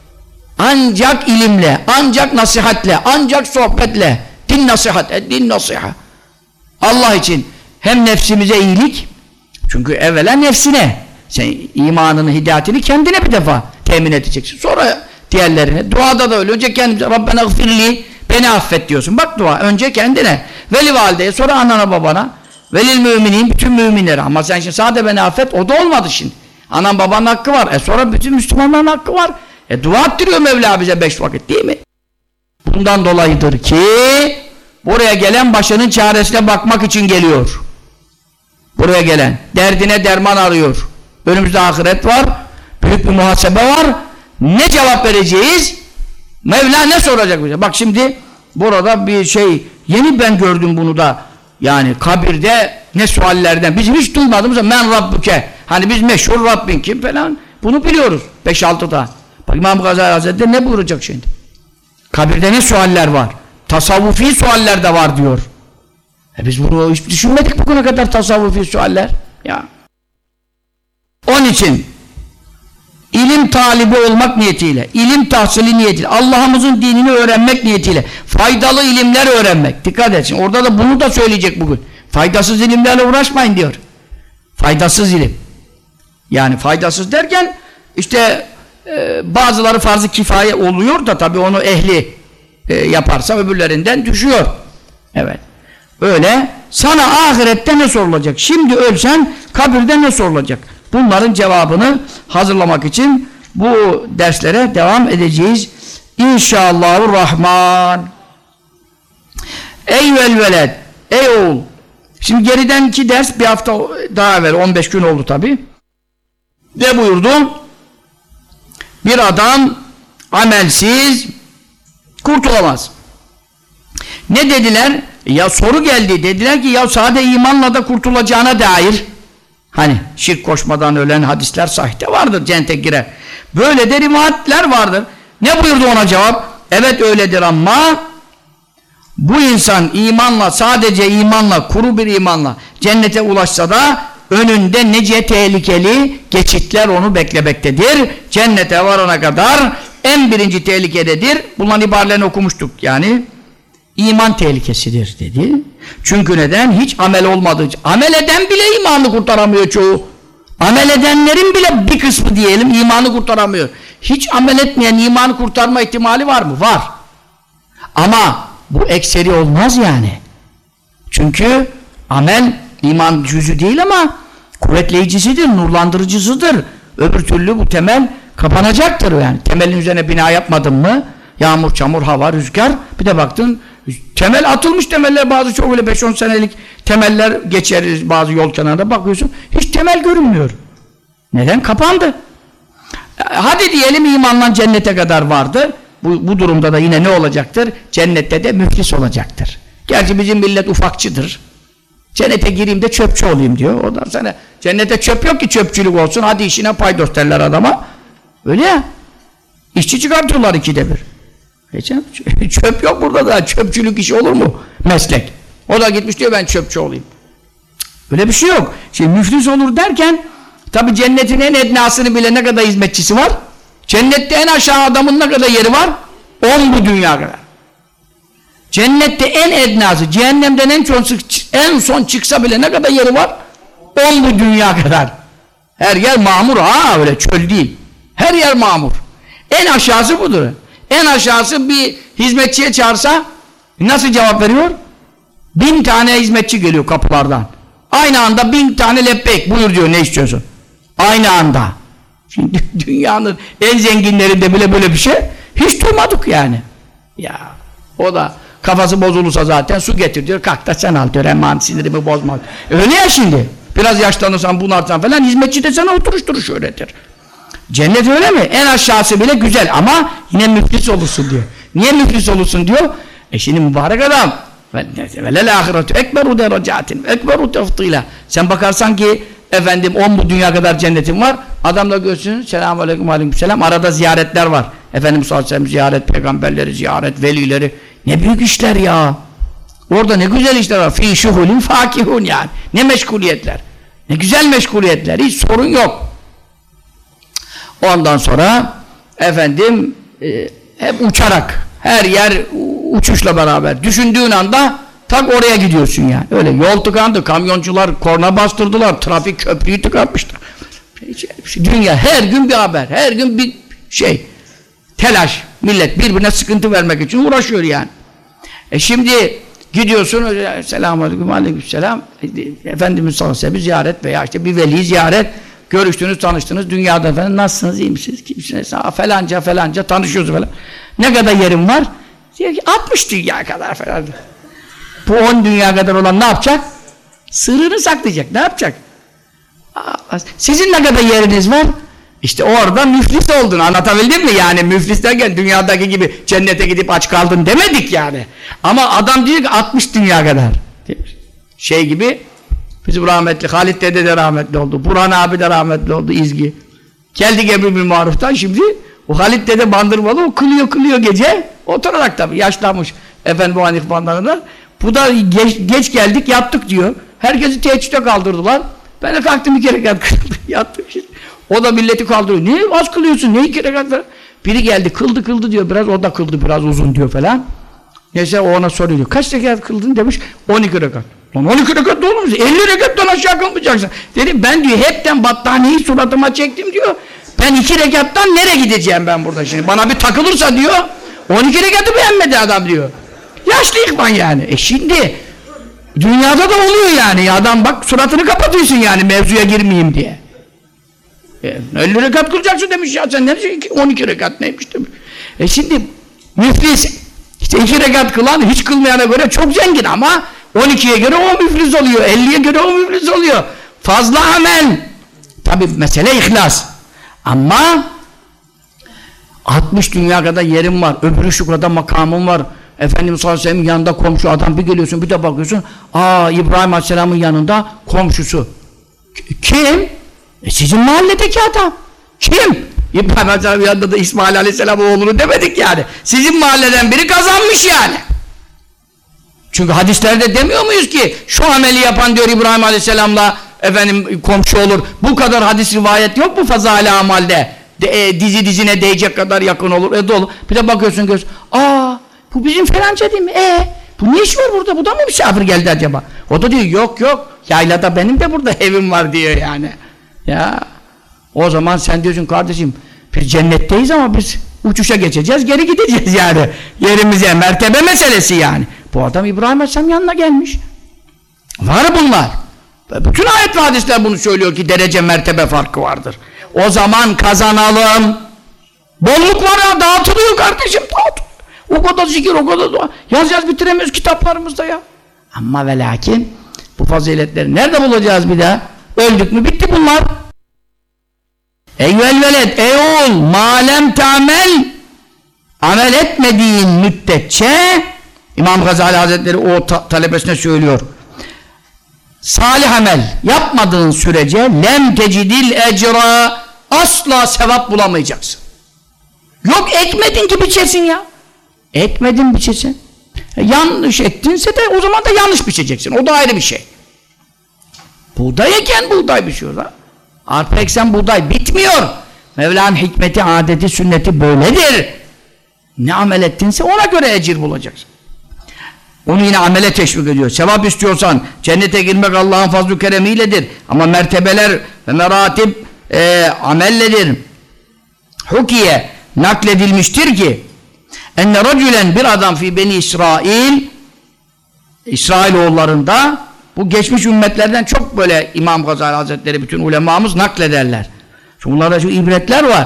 Ancak ilimle, ancak nasihatle, ancak sohbetle, din nasihat, din nasihat. Allah için hem nefsimize iyilik, çünkü evvela nefsine, sen imanını, hidayetini kendine bir defa temin edeceksin. Sonra diğerlerine, duada da öyle. Önce kendimize, Rabbena gfirli, beni affet diyorsun. Bak dua, önce kendine, veli valideye, sonra anana babana, velil müminin, bütün müminlere. Ama sen şimdi sadece beni affet, o da olmadı şimdi. Anan babanın hakkı var, e sonra bütün Müslümanların hakkı var. E dua ettiriyor Mevla bize beş vakit, değil mi? Bundan dolayıdır ki buraya gelen başının çaresine bakmak için geliyor. Buraya gelen derdine derman arıyor. Önümüzde ahiret var, büyük bir muhasebe var. Ne cevap vereceğiz? Mevla ne soracak bize? Bak şimdi burada bir şey, yeni ben gördüm bunu da. Yani kabirde ne suallerden, bizim hiç duymadığımız men Rabbuke, hani biz meşhur Rabbin kim falan, bunu biliyoruz beş altı da. Bak İmam Gazali Hazretleri ne buyuracak şimdi? Kabirde ne sualler var? Tasavvufi sualler de var diyor. E biz bunu hiç düşünmedik bugüne kadar, tasavvufi sualler. Ya. Onun için ilim talibi olmak niyetiyle, ilim tahsili niyetiyle, Allah'ımızın dinini öğrenmek niyetiyle, faydalı ilimler öğrenmek. Dikkat etsin. Orada da bunu da söyleyecek bugün. Faydasız ilimlerle uğraşmayın diyor. Faydasız ilim. Yani faydasız derken işte e, bazıları farz-ı kifaye oluyor da tabii onu ehli e, yaparsa öbürlerinden düşüyor. Evet. Öyle. Sana ahirette ne sorulacak? Şimdi ölsen kabirde ne sorulacak? Bunların cevabını hazırlamak için bu derslere devam edeceğiz. İnşallahurrahman. Ey velveled, ey oğul. Şimdi geriden iki ders, bir hafta daha evvel, on beş gün oldu tabi. Ne buyurdu? Bir adam amelsiz kurtulamaz. Ne dediler? Ya soru geldi. Dediler ki ya sade imanla da kurtulacağına dair, hani şirk koşmadan ölen hadisler sahihte vardır, cennete girer. Böyle de rivayetler vardır. Ne buyurdu ona cevap? Evet öyledir ama bu insan imanla, sadece imanla, kuru bir imanla cennete ulaşsa da önünde nice tehlikeli geçitler onu beklemektedir. Cennete varana kadar en birinci tehlikededir. Bunların ibarelerini okumuştuk yani. İman tehlikesidir dedi. Çünkü neden? Hiç amel olmadığı için. Amel eden bile imanı kurtaramıyor çoğu. Amel edenlerin bile bir kısmı diyelim imanı kurtaramıyor. Hiç amel etmeyen imanı kurtarma ihtimali var mı? Var. Ama bu ekseri olmaz yani. Çünkü amel iman cüzü değil ama kuvvetleyicisidir, nurlandırıcısıdır. Öbür türlü bu temel kapanacaktır yani. Temelin üzerine bina yapmadın mı? Yağmur, çamur, hava, rüzgar. Bir de baktın temel atılmış temeller, bazı çok öyle beş on senelik temeller geçeriz bazı yol kenarında, bakıyorsun hiç temel görünmüyor. Neden? Kapandı. Hadi diyelim imanla cennete kadar vardı. Bu, bu durumda da yine ne olacaktır? Cennette de müflis olacaktır. Gerçi bizim millet ufakçıdır. Cennete gireyim de çöpçü olayım diyor. Ondan sonra cennete çöp yok ki çöpçülük olsun. Hadi işine paydos derler adama. Öyle ya. İşçi çıkartıyorlar ikide bir. E çöp yok burada da. Çöpçülük işi olur mu? Meslek. O da gitmiş diyor ben çöpçü olayım. Öyle bir şey yok. Şimdi müflis olur derken tabi cennetin en ednasını bile ne kadar hizmetçisi var? Cennette en aşağı adamın ne kadar yeri var? On bu dünya kadar. Cennette en ednası, cehennemden en son, en son çıksa bile ne kadar yeri var? On bu dünya kadar. Her yer mamur ha, öyle çöl değil. Her yer mamur. En aşağısı budur. En aşağısı bir hizmetçiye çağırsa nasıl cevap veriyor? Bin tane hizmetçi geliyor kapılardan. Aynı anda bin tane lebbeyk buyur diyor, ne istiyorsun? Aynı anda. Şimdi dünyanın en zenginlerinde bile böyle bir şey hiç duymadık yani. Ya o da kafası bozulursa zaten su getir diyor, kalk da sen al diyor, hemen sinirimi bozma. Öyle ya şimdi. Biraz yaşlanırsan bunarsan falan hizmetçi de sana oturuşturuş öğretir. Cennet öyle mi? En aşağısı bile güzel ama yine müflis olursun diyor. Niye müflis olursun diyor? E şimdi mübarek adam. Velel ahiretu ekberu derecatin ekberu tefdila. Sen bakarsan ki efendim on bu dünya kadar cennetin var. Adamla görsün. Selamun aleyküm aleyküm selam. Arada ziyaretler var. Efendimiz sallallahu aleyhi ve sellem ziyaret, peygamberleri ziyaret, velileri. Ne büyük işler ya. Orada ne güzel işler var. Fî şuhulin fâkihun yani. Ne meşguliyetler. Ne güzel meşguliyetler. Hiç sorun yok. Ondan sonra efendim e, hep uçarak, her yer uçuşla beraber. Düşündüğün anda tak oraya gidiyorsun yani. Öyle yol tıkandı, kamyoncular korna bastırdılar, trafik köprüyü tıkanmıştır. Dünya her gün bir haber, her gün bir şey, telaş. Millet birbirine sıkıntı vermek için uğraşıyor yani. E şimdi gidiyorsun, selamun aleyküm aleyküm selam, Efendimiz sallallahu aleyhi ve sellem ziyaret veya işte bir veli ziyaret, görüştünüz, tanıştınız, dünyada efendim nasılsınız, iyi misiniz, kimsiniz, ha, falanca falanca tanışıyoruz falan. Ne kadar yerim var? Diyor ki altmış dünya kadar falan. Bu on dünya kadar olan ne yapacak? Sırrını saklayacak. Ne yapacak? Sizin ne kadar yeriniz var? İşte orada müflis oldun. Anlatabildim mi? Yani müflis derken dünyadaki gibi cennete gidip aç kaldın demedik yani. Ama adam diyor ki altmış dünya kadar. Şey gibi bizim rahmetli Halit dede de rahmetli oldu. Burhan abi de rahmetli oldu. İzgi. Geldik Emri bil Maruf'tan şimdi o Halit dede Bandırmalı o kılıyor kılıyor gece oturarak tabii yaşlanmış efendim bu Hanif bandlarında. Bu da geç, geç geldik yattık diyor. Herkesi teheccüde kaldırdılar. Ben de kalktım iki rekat kıldım. Yattım işte. O da milleti kaldırıyor. Niye az kılıyorsun? Niye iki rekat falan? Biri geldi kıldı kıldı diyor. Biraz o da kıldı biraz uzun diyor falan. Neyse o ona soruyor. Kaç rekat kıldın demiş. on iki rekat. Lan on iki rekat da olur musun? elli rekattan aşağı kılmayacaksın. Dedim ben diyor hepten battaniyeyi suratıma çektim diyor. Ben iki rekattan nereye gideceğim ben burada şimdi? Bana bir takılırsa diyor. on iki rekatı beğenmedi adam diyor. Yaşlı ihvan yani. E şimdi dünyada da oluyor yani. Adam bak suratını kapatıyorsun yani mevzuya girmeyeyim diye. E, elli rekat kılacaksın demiş ya sen ne diyeceksin? on iki rekat neymiş demiş. E şimdi müflis işte iki rekat kılan hiç kılmayana göre çok zengin ama on ikiye göre o müflis oluyor. elliye göre o müflis oluyor. Fazla amel. Tabi mesele ihlas. Ama altmış dünya kadar yerim var. Öbürü şu kadar makamım var. Efendimiz sallallahu aleyhi ve sellem yanında komşu adam bir geliyorsun bir de bakıyorsun. Aa İbrahim aleyhisselamın yanında komşusu. Kim? E sizin mahalledeki adam. Kim? İbrahim aleyhisselamın yanında da İsmail aleyhisselamın oğlunu demedik yani. Sizin mahalleden biri kazanmış yani. Çünkü hadislerde demiyor muyuz ki şu ameli yapan diyor İbrahim aleyhisselamla efendim komşu olur. Bu kadar hadis rivayet yok mu fazale amalde? De, e, dizi dizine değecek kadar yakın olur. E dolu. Bir de bakıyorsun göz. Aa bu bizim falanca değil mi? E bu ne iş var burada? Bu da mı misafir geldi acaba? O da diyor yok yok. Yaylada benim de burada evim var diyor yani. Ya o zaman sen diyorsun kardeşim biz cennetteyiz ama biz uçuşa geçeceğiz geri gideceğiz yani. Yerimize mertebe meselesi yani. Bu adam İbrahim Aleyhisselam yanına gelmiş. Var bunlar. Bütün ayet ve hadisler bunu söylüyor ki derece mertebe farkı vardır. O zaman kazanalım. Bolluk var ya dağıtılıyor kardeşim dağıtılıyor. O kadar zikir o kadar dua. Yaz yaz bitiremiyoruz kitaplarımızda ya. Ama ve lakin bu faziletleri nerede bulacağız bir daha? Öldük mü bitti bunlar. Eyvel veled ey oğul malem tamel amel etmediğin müddetçe İmam Gazali Hazretleri o ta talebesine söylüyor. Salih amel yapmadığın sürece lem tecidil ecra asla sevap bulamayacaksın. Yok ekmedin ki biçesin ya. Ekmedin biçesin. E, yanlış ektinse de o zaman da yanlış biçeceksin. O da ayrı bir şey. Buğday eken buğday biçiyor ha. Arpa eksen buğday bitmiyor. Mevla'nın hikmeti, adeti, sünneti böyledir. Ne amel ettinse ona göre ecir bulacaksın. Onu yine amele teşvik ediyor. Sevap istiyorsan cennete girmek Allah'ın fazl-ı keremiyledir. Ama mertebeler ve meratib e, amelledir. Hukiye nakledilmiştir ki enne racülen bir adam fi beni İsrail İsrailoğullarında bu geçmiş ümmetlerden çok böyle İmam Gazali Hazretleri bütün ulemamız naklederler. Çünkü bunlarda şu ibretler var.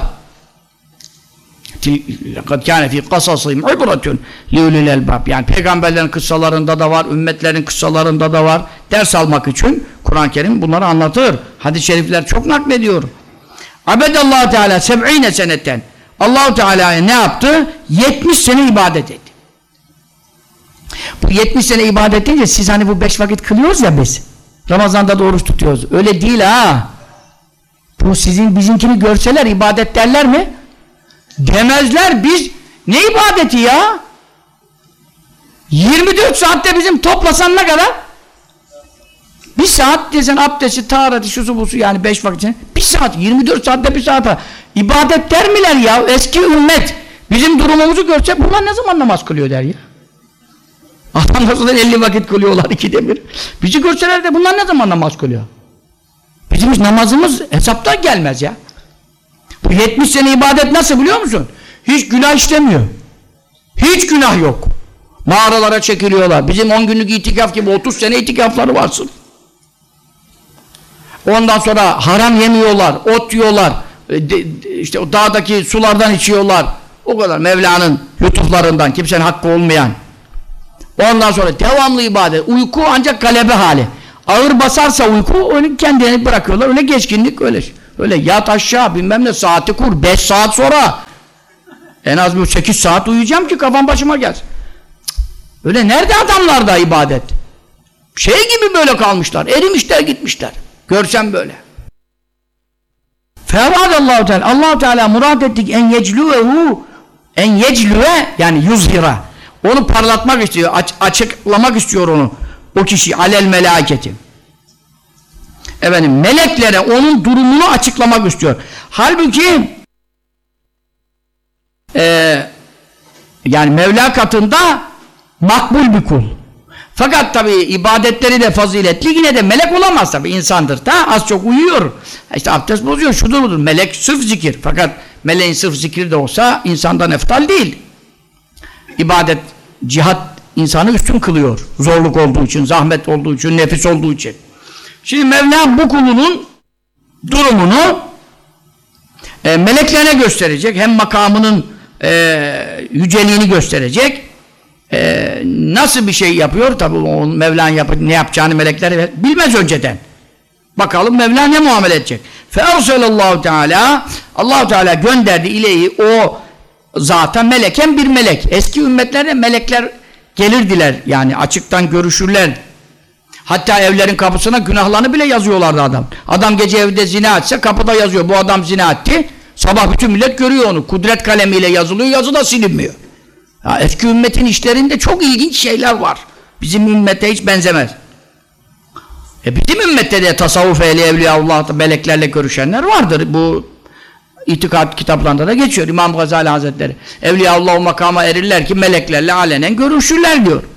لَقَدْ كَانَ فِي قَصَصِهِمْ عِبْرَةٌ لِيُولِي الْأَلْبَابِ yani peygamberlerin kıssalarında da var, ümmetlerin kıssalarında da var. Ders almak için Kur'an-ı Kerim bunları anlatır. Hadis-i şerifler çok naklediyor. Abedallahu Teala seb'ine seneten Allah-u Teala'ya ne yaptı? yetmiş sene ibadet etti. Bu yetmiş sene ibadet edince siz hani bu beş vakit kılıyoruz ya biz. Ramazan'da da oruç tutuyoruz. Öyle değil ha. Bu sizin bizimkini görseler ibadet derler mi? Demezler. Biz ne ibadeti ya? yirmi dört saatte bizim toplasan ne kadar? Bir saat desen abdesti, tahareti, şusu busu yani beş vakit için. Bir saat, yirmi dört saatte bir saat. İbadet der miler ya? Eski ümmet bizim durumumuzu görse bunlar ne zaman namaz kılıyor der ya? Adam nasıl elli vakit kılıyorlar ikide bir. Bizi görseler de bunlar ne zaman namaz kılıyor? Bizim namazımız hesapta gelmez ya. Bu yetmiş sene ibadet nasıl biliyor musun? Hiç günah işlemiyor. Hiç günah yok. Mağaralara çekiliyorlar. Bizim on günlük itikaf gibi otuz sene itikafları varsın. Ondan sonra haram yemiyorlar, ot yiyorlar, de, de, işte o dağdaki sulardan içiyorlar. O kadar Mevla'nın lütuflarından, kimsenin hakkı olmayan. Ondan sonra devamlı ibadet. Uyku ancak galebe hali. Ağır basarsa uyku öyle kendini bırakıyorlar. Öyle geçkinlik öyle. Öyle yat aşağı bilmem ne saati kur. Beş saat sonra en az bir sekiz saat uyuyacağım ki kafam başıma gelsin. Öyle nerede adamlarda ibadet? Şey gibi böyle kalmışlar. Erimişler gitmişler. Görsem böyle. Feradallahu Teala Allah Teala murad ettik en yecluhu en yecluhe yani yuzhira. Onu parlatmak istiyor, aç, açıklamak istiyor onu. O kişi alel melaketi. Efendim meleklere onun durumunu açıklamak istiyor. Halbuki e, yani Mevla katında makbul bir kul. Fakat tabi ibadetleri de faziletli, yine de melek olamaz tabi, insandır da az çok uyuyor. İşte abdest bozuyor, şudur budur. Melek sırf zikir. Fakat meleğin sırf zikir de olsa insandan eftal değil. İbadet, cihat insanı üstün kılıyor. Zorluk olduğu için, zahmet olduğu için, nefis olduğu için. Şimdi Mevla bu kulunun durumunu e, meleklerine gösterecek. Hem makamının e, yüceliğini gösterecek. E, nasıl bir şey yapıyor? Tabi o Mevla'nın yap ne yapacağını melekler bilmez önceden. Bakalım Mevla ne muamele edecek? Fe'erselallahu Teala Allah Teala gönderdi ileyi o zata meleken bir melek. Eski ümmetlerde melekler gelirdiler. Yani açıktan görüşürler. Hatta evlerin kapısına günahlarını bile yazıyorlardı adam. Adam gece evde zina etse kapıda yazıyor. Bu adam zina etti. Sabah bütün millet görüyor onu. Kudret kalemiyle yazılıyor. Yazı da silinmiyor. Ya eski ümmetin işlerinde çok ilginç şeyler var. Bizim ümmete hiç benzemez. E bizim ümmette de tasavvuf ehli evliyaullah meleklerle görüşenler vardır. Bu İtikat kitaplarında da geçiyor. İmam Gazali Hazretleri. Evliyaullah o makama erirler ki meleklerle alenen görüşürler diyor.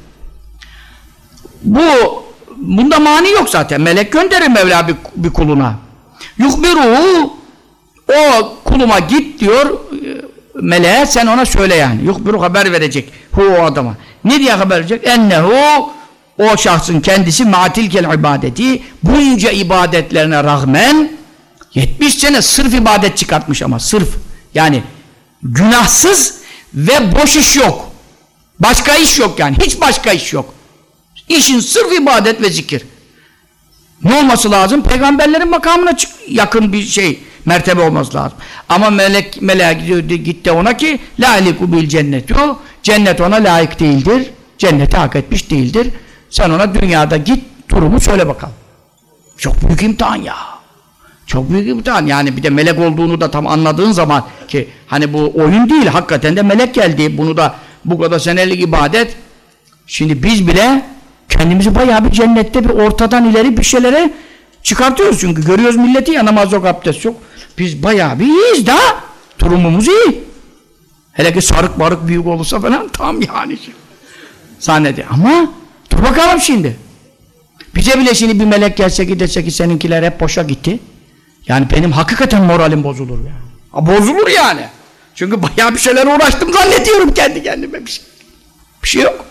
Bu bunda mani yok zaten. Melek gönderir Mevla bir, bir kuluna. Yuhbiruhu o kuluma git diyor meleğe, sen ona söyle yani. Yuhbiru haber verecek. Hu o adama. Ne diye haber verecek? Ennehu o şahsın kendisi matilkel ibadeti bunca ibadetlerine rağmen yetmiş sene sırf ibadet çıkartmış ama sırf yani günahsız ve boş iş yok. Başka iş yok yani. Hiç başka iş yok. İşin sırf ibadet ve zikir. Ne olması lazım? Peygamberlerin makamına yakın bir şey, mertebe olması lazım. Ama melek meleğe gidiyor, gitti ona ki la aliku bil cennet diyor. Cennet ona layık değildir. Cenneti hak etmiş değildir. Sen ona dünyada git durumu söyle bakalım. Çok büyük imtihan ya. Çok büyük imtihan. Yani bir de melek olduğunu da tam anladığın zaman ki hani bu oyun değil, hakikaten de melek geldi. Bunu da bu kadar senelik ibadet. Şimdi biz bile kendimizi bayağı bir cennette bir ortadan ileri bir şeylere çıkartıyoruz çünkü görüyoruz milleti ya, namaz yok, abdest yok. Biz bayağı bir iyiyiz da durumumuz iyi. Hele ki sarık barık büyük olursa falan tam yani. Zannedi. Ama dur bakalım şimdi. Bize bile şimdi bir melek gelse ki dese ki seninkiler hep boşa gitti. Yani benim hakikaten moralim bozulur yani. Ha, bozulur yani. Çünkü bayağı bir şeyler uğraştım zannediyorum kendi kendime. Bir şey, bir şey yok.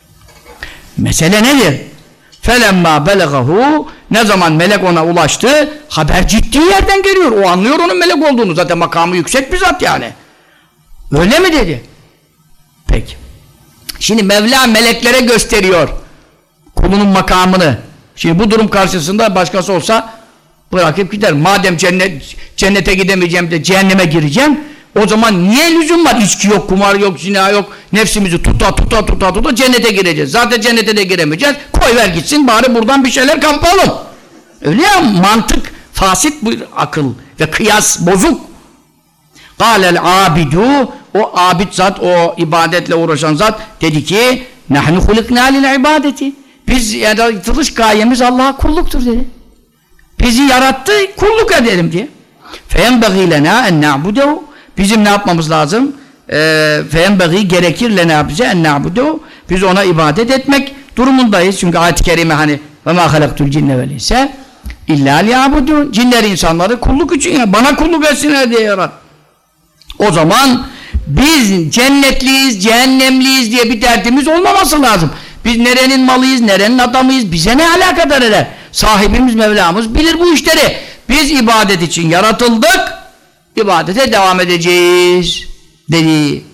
Mesele nedir? Felemma belagahu ne zaman melek ona ulaştı, haber ciddi yerden geliyor. O anlıyor onun melek olduğunu. Zaten makamı yüksek bir zat yani. Öyle mi dedi? Peki. Şimdi Mevla meleklere gösteriyor kulunun makamını. Şimdi bu durum karşısında başkası olsa bırakıp gider. Madem cennet, cennete gidemeyeceğim de cehenneme gireceğim, o zaman niye lüzum var? İçki yok, kumar yok, zina yok. Nefsimizi tuta tuta tuta tuta cennete gireceğiz. Zaten cennete de giremeyeceğiz. Koy ver gitsin, bari buradan bir şeyler kapalım. Öyle ya, mantık fasit bir akıl ve kıyas bozuk. Kâlel abidu, o abid zat, o ibadetle uğraşan zat dedi ki nahnu huliknâ lil ibadeti. Biz yaratılış gayemiz Allah'a kulluktur dedi. Bizi yarattı, kulluk edelim diye. Feyenbegî lenâ en na'budehu. Bizim ne yapmamız lazım? Feyenbegî gerekir lenâ bize en na'budehu. Biz ona ibadet etmek durumundayız. Çünkü ayet-i kerime hani ve mâ halaktul cinne vel inse illâ liya'budûn. Cinler insanları kulluk için ya, bana kulluk etsinler diye yarat. O zaman biz cennetliyiz, cehennemliyiz diye bir derdimiz olmaması lazım. Biz nerenin malıyız, nerenin adamıyız, bize ne alakadar eder? Sahibimiz Mevlamız bilir bu işleri. Biz ibadet için yaratıldık, ibadete devam edeceğiz dedi.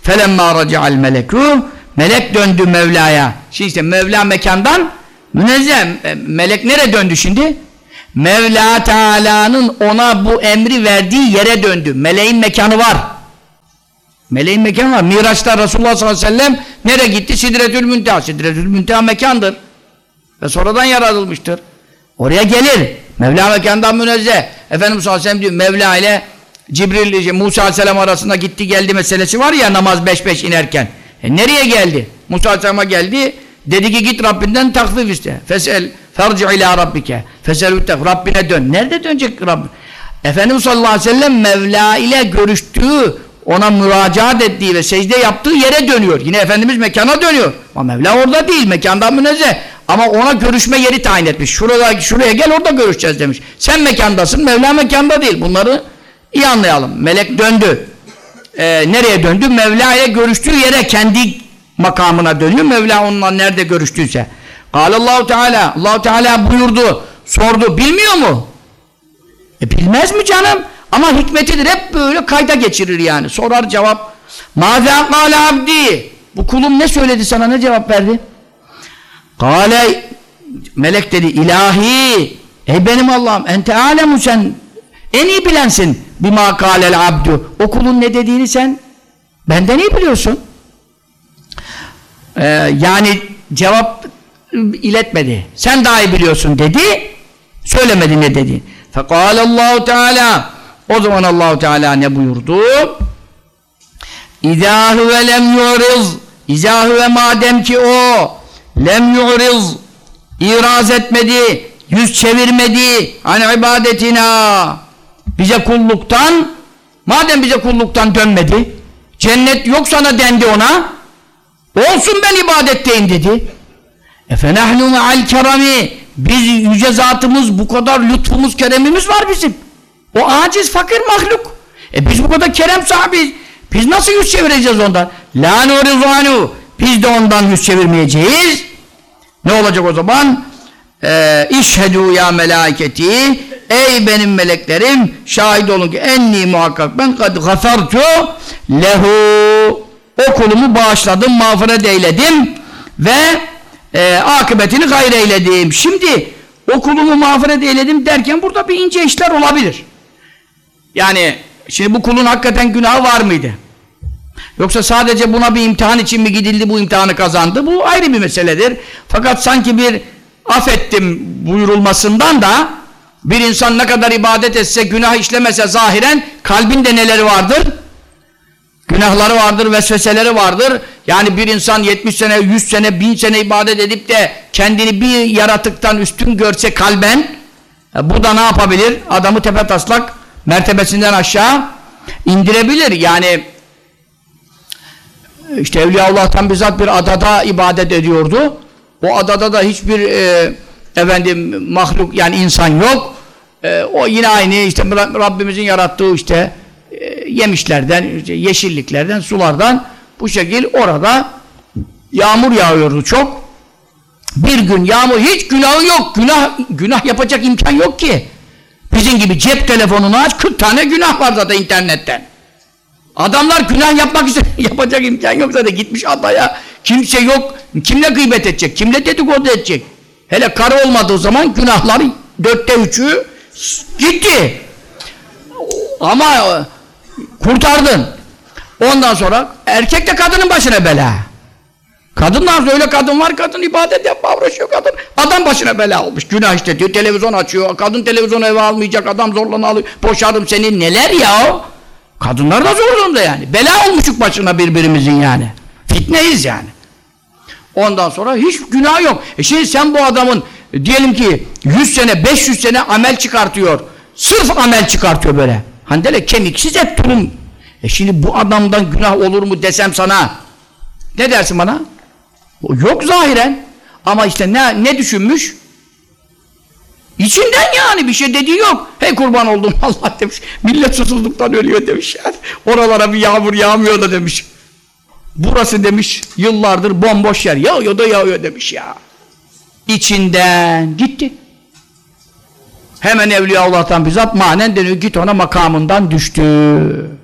Felemma raca'al melekû, melek döndü Mevla'ya. Şimdi işte Mevla mekandan münezzeh. Melek nereye döndü şimdi? Mevla Teala'nın ona bu emri verdiği yere döndü. Meleğin mekanı var. Meleğin mekanı var. Miraç'ta Resulullah sallallahu aleyhi ve sellem nereye gitti? Sidretül Münteha. Sidretül Münteha mekandır. Ve sonradan yaratılmıştır. Oraya gelir. Mevla mekandan münezzeh. Efendimiz sallallahu aleyhi ve sellem diyor, Mevla ile Cibril, Musa aleyhisselam arasında gitti geldi meselesi var ya, namaz beş beş inerken. E nereye geldi? Musa aleyhisselama geldi. Dedi ki git Rabbinden takvif iste. Fesel ferci ila rabbike. Fesel Rabbine dön. Nerede dönecek Rabbine? Efendimiz sallallahu aleyhi ve sellem Mevla ile görüştüğü, ona müracaat ettiği ve secde yaptığı yere dönüyor. Yine Efendimiz mekana dönüyor. Ama Mevla orada değil. Mekandan münezzeh. Ama ona görüşme yeri tayin etmiş. Şurada, şuraya gel orada görüşeceğiz demiş. Sen mekandasın. Mevla mekanda değil. Bunları iyi anlayalım. Melek döndü. Ee, nereye döndü? Mevla ile görüştüğü yere, kendi makamına dönüyor. Mevla onunla nerede görüştüyse. Allahu Teala, Allahu Teala buyurdu, sordu. Bilmiyor mu? E bilmez mi canım? Ama hikmetidir. Hep böyle kayda geçirir yani. Sorar cevap. Mâzâ kâle abdî. Bu kulum ne söyledi sana? Ne cevap verdi? Kâle, melek dedi, ilahi. Ey benim Allah'ım. Ente âlemu, sen en iyi bilensin. Bimâ kâlel abdü. O kulun ne dediğini sen benden iyi biliyorsun. Ee, yani cevap iletmedi. Sen daha iyi biliyorsun dedi. Söylemedi ne dedi. Fekâlallahu Teala. O zaman Allahu Teala ne buyurdu? İzâ huve lem yu'riz. İzâ huve, madem ki o lem yu'riz, iraz etmedi, yüz çevirmedi hani ibadetina, bize kulluktan, madem bize kulluktan dönmedi, cennet yok sana dendi ona, olsun ben ibadetteyim dedi. Efenahnu me'al kerami, biz yüce zatımız, bu kadar lütfumuz, keremimiz var bizim. O aciz, fakir mahluk. E biz bu kadar kerem sahibiyiz. Biz nasıl yüz çevireceğiz ondan? La nurizu, biz de ondan yüz çevirmeyeceğiz. Ne olacak o zaman? Ee, İşhedû ya melâiketi, ey benim meleklerim, şahit olun ki enni muhakkak ben kad gafartu lehu, o kulumu bağışladım, mağfiret eyledim ve e, akıbetini hayır eyledim. Şimdi o kulumu mağfiret eyledim derken burada bir ince işler olabilir. Yani şimdi bu kulun hakikaten günahı var mıydı? Yoksa sadece buna bir imtihan için mi gidildi, bu imtihanı kazandı? Bu ayrı bir meseledir. Fakat sanki bir affettim buyurulmasından da bir insan ne kadar ibadet etse, günah işlemese zahiren kalbinde neleri vardır? Günahları vardır, vesveseleri vardır. Yani bir insan yetmiş sene, yüz sene, bin sene ibadet edip de kendini bir yaratıktan üstün görse kalben, bu da ne yapabilir? Adamı tepetaslak mertebesinden aşağı indirebilir. Yani işte Evliyaullah'tan bizzat bir adada ibadet ediyordu. O adada da hiçbir e, efendim mahluk, yani insan yok. E, o yine aynı işte Rabbimizin yarattığı işte e, yemişlerden, işte yeşilliklerden, sulardan bu şekil orada yağmur yağıyordu çok. Bir gün yağmur, hiç günahı yok. Günah günah yapacak imkan yok ki. Bizim gibi cep telefonunu aç, kırk tane günah var zaten internetten. Adamlar günah yapmak için yapacak imkan yok zaten, gitmiş adaya, kimse yok, kimle gıybet edecek, kimle dedikodu edecek. Hele karı olmadığı zaman günahları dörtte üçü gitti. Ama kurtardın. Ondan sonra erkek de kadının başına bela. Kadınlar öyle kadın var, kadın ibadet yapma uğraşıyor kadın. Adam başına bela olmuş, günah işletiyor, televizyon açıyor, kadın televizyonu eve almayacak, adam zorla alıyor, boşarım seni, neler ya? Kadınlar da zor durumda yani. Bela olmuşuk başına birbirimizin yani. Fitneyiz yani. Ondan sonra hiç günah yok. E şimdi sen bu adamın diyelim ki yüz sene, beş yüz sene amel çıkartıyor. Sırf amel çıkartıyor böyle. Hani de kemiksiz et tulum. E şimdi bu adamdan günah olur mu desem sana, ne dersin bana? Yok zahiren. Ama işte ne, ne düşünmüş? İçinden yani bir şey dediği yok. Hey kurban oldum Allah demiş. Millet susuzluktan ölüyor demiş yani. Oralara bir yağmur yağmıyor da demiş. Burası demiş yıllardır bomboş yer. Yağıyor da yağıyor demiş ya. İçinden gitti. Hemen Evliyaullah'tan bizzat manen deniyor. Git ona makamından düştü.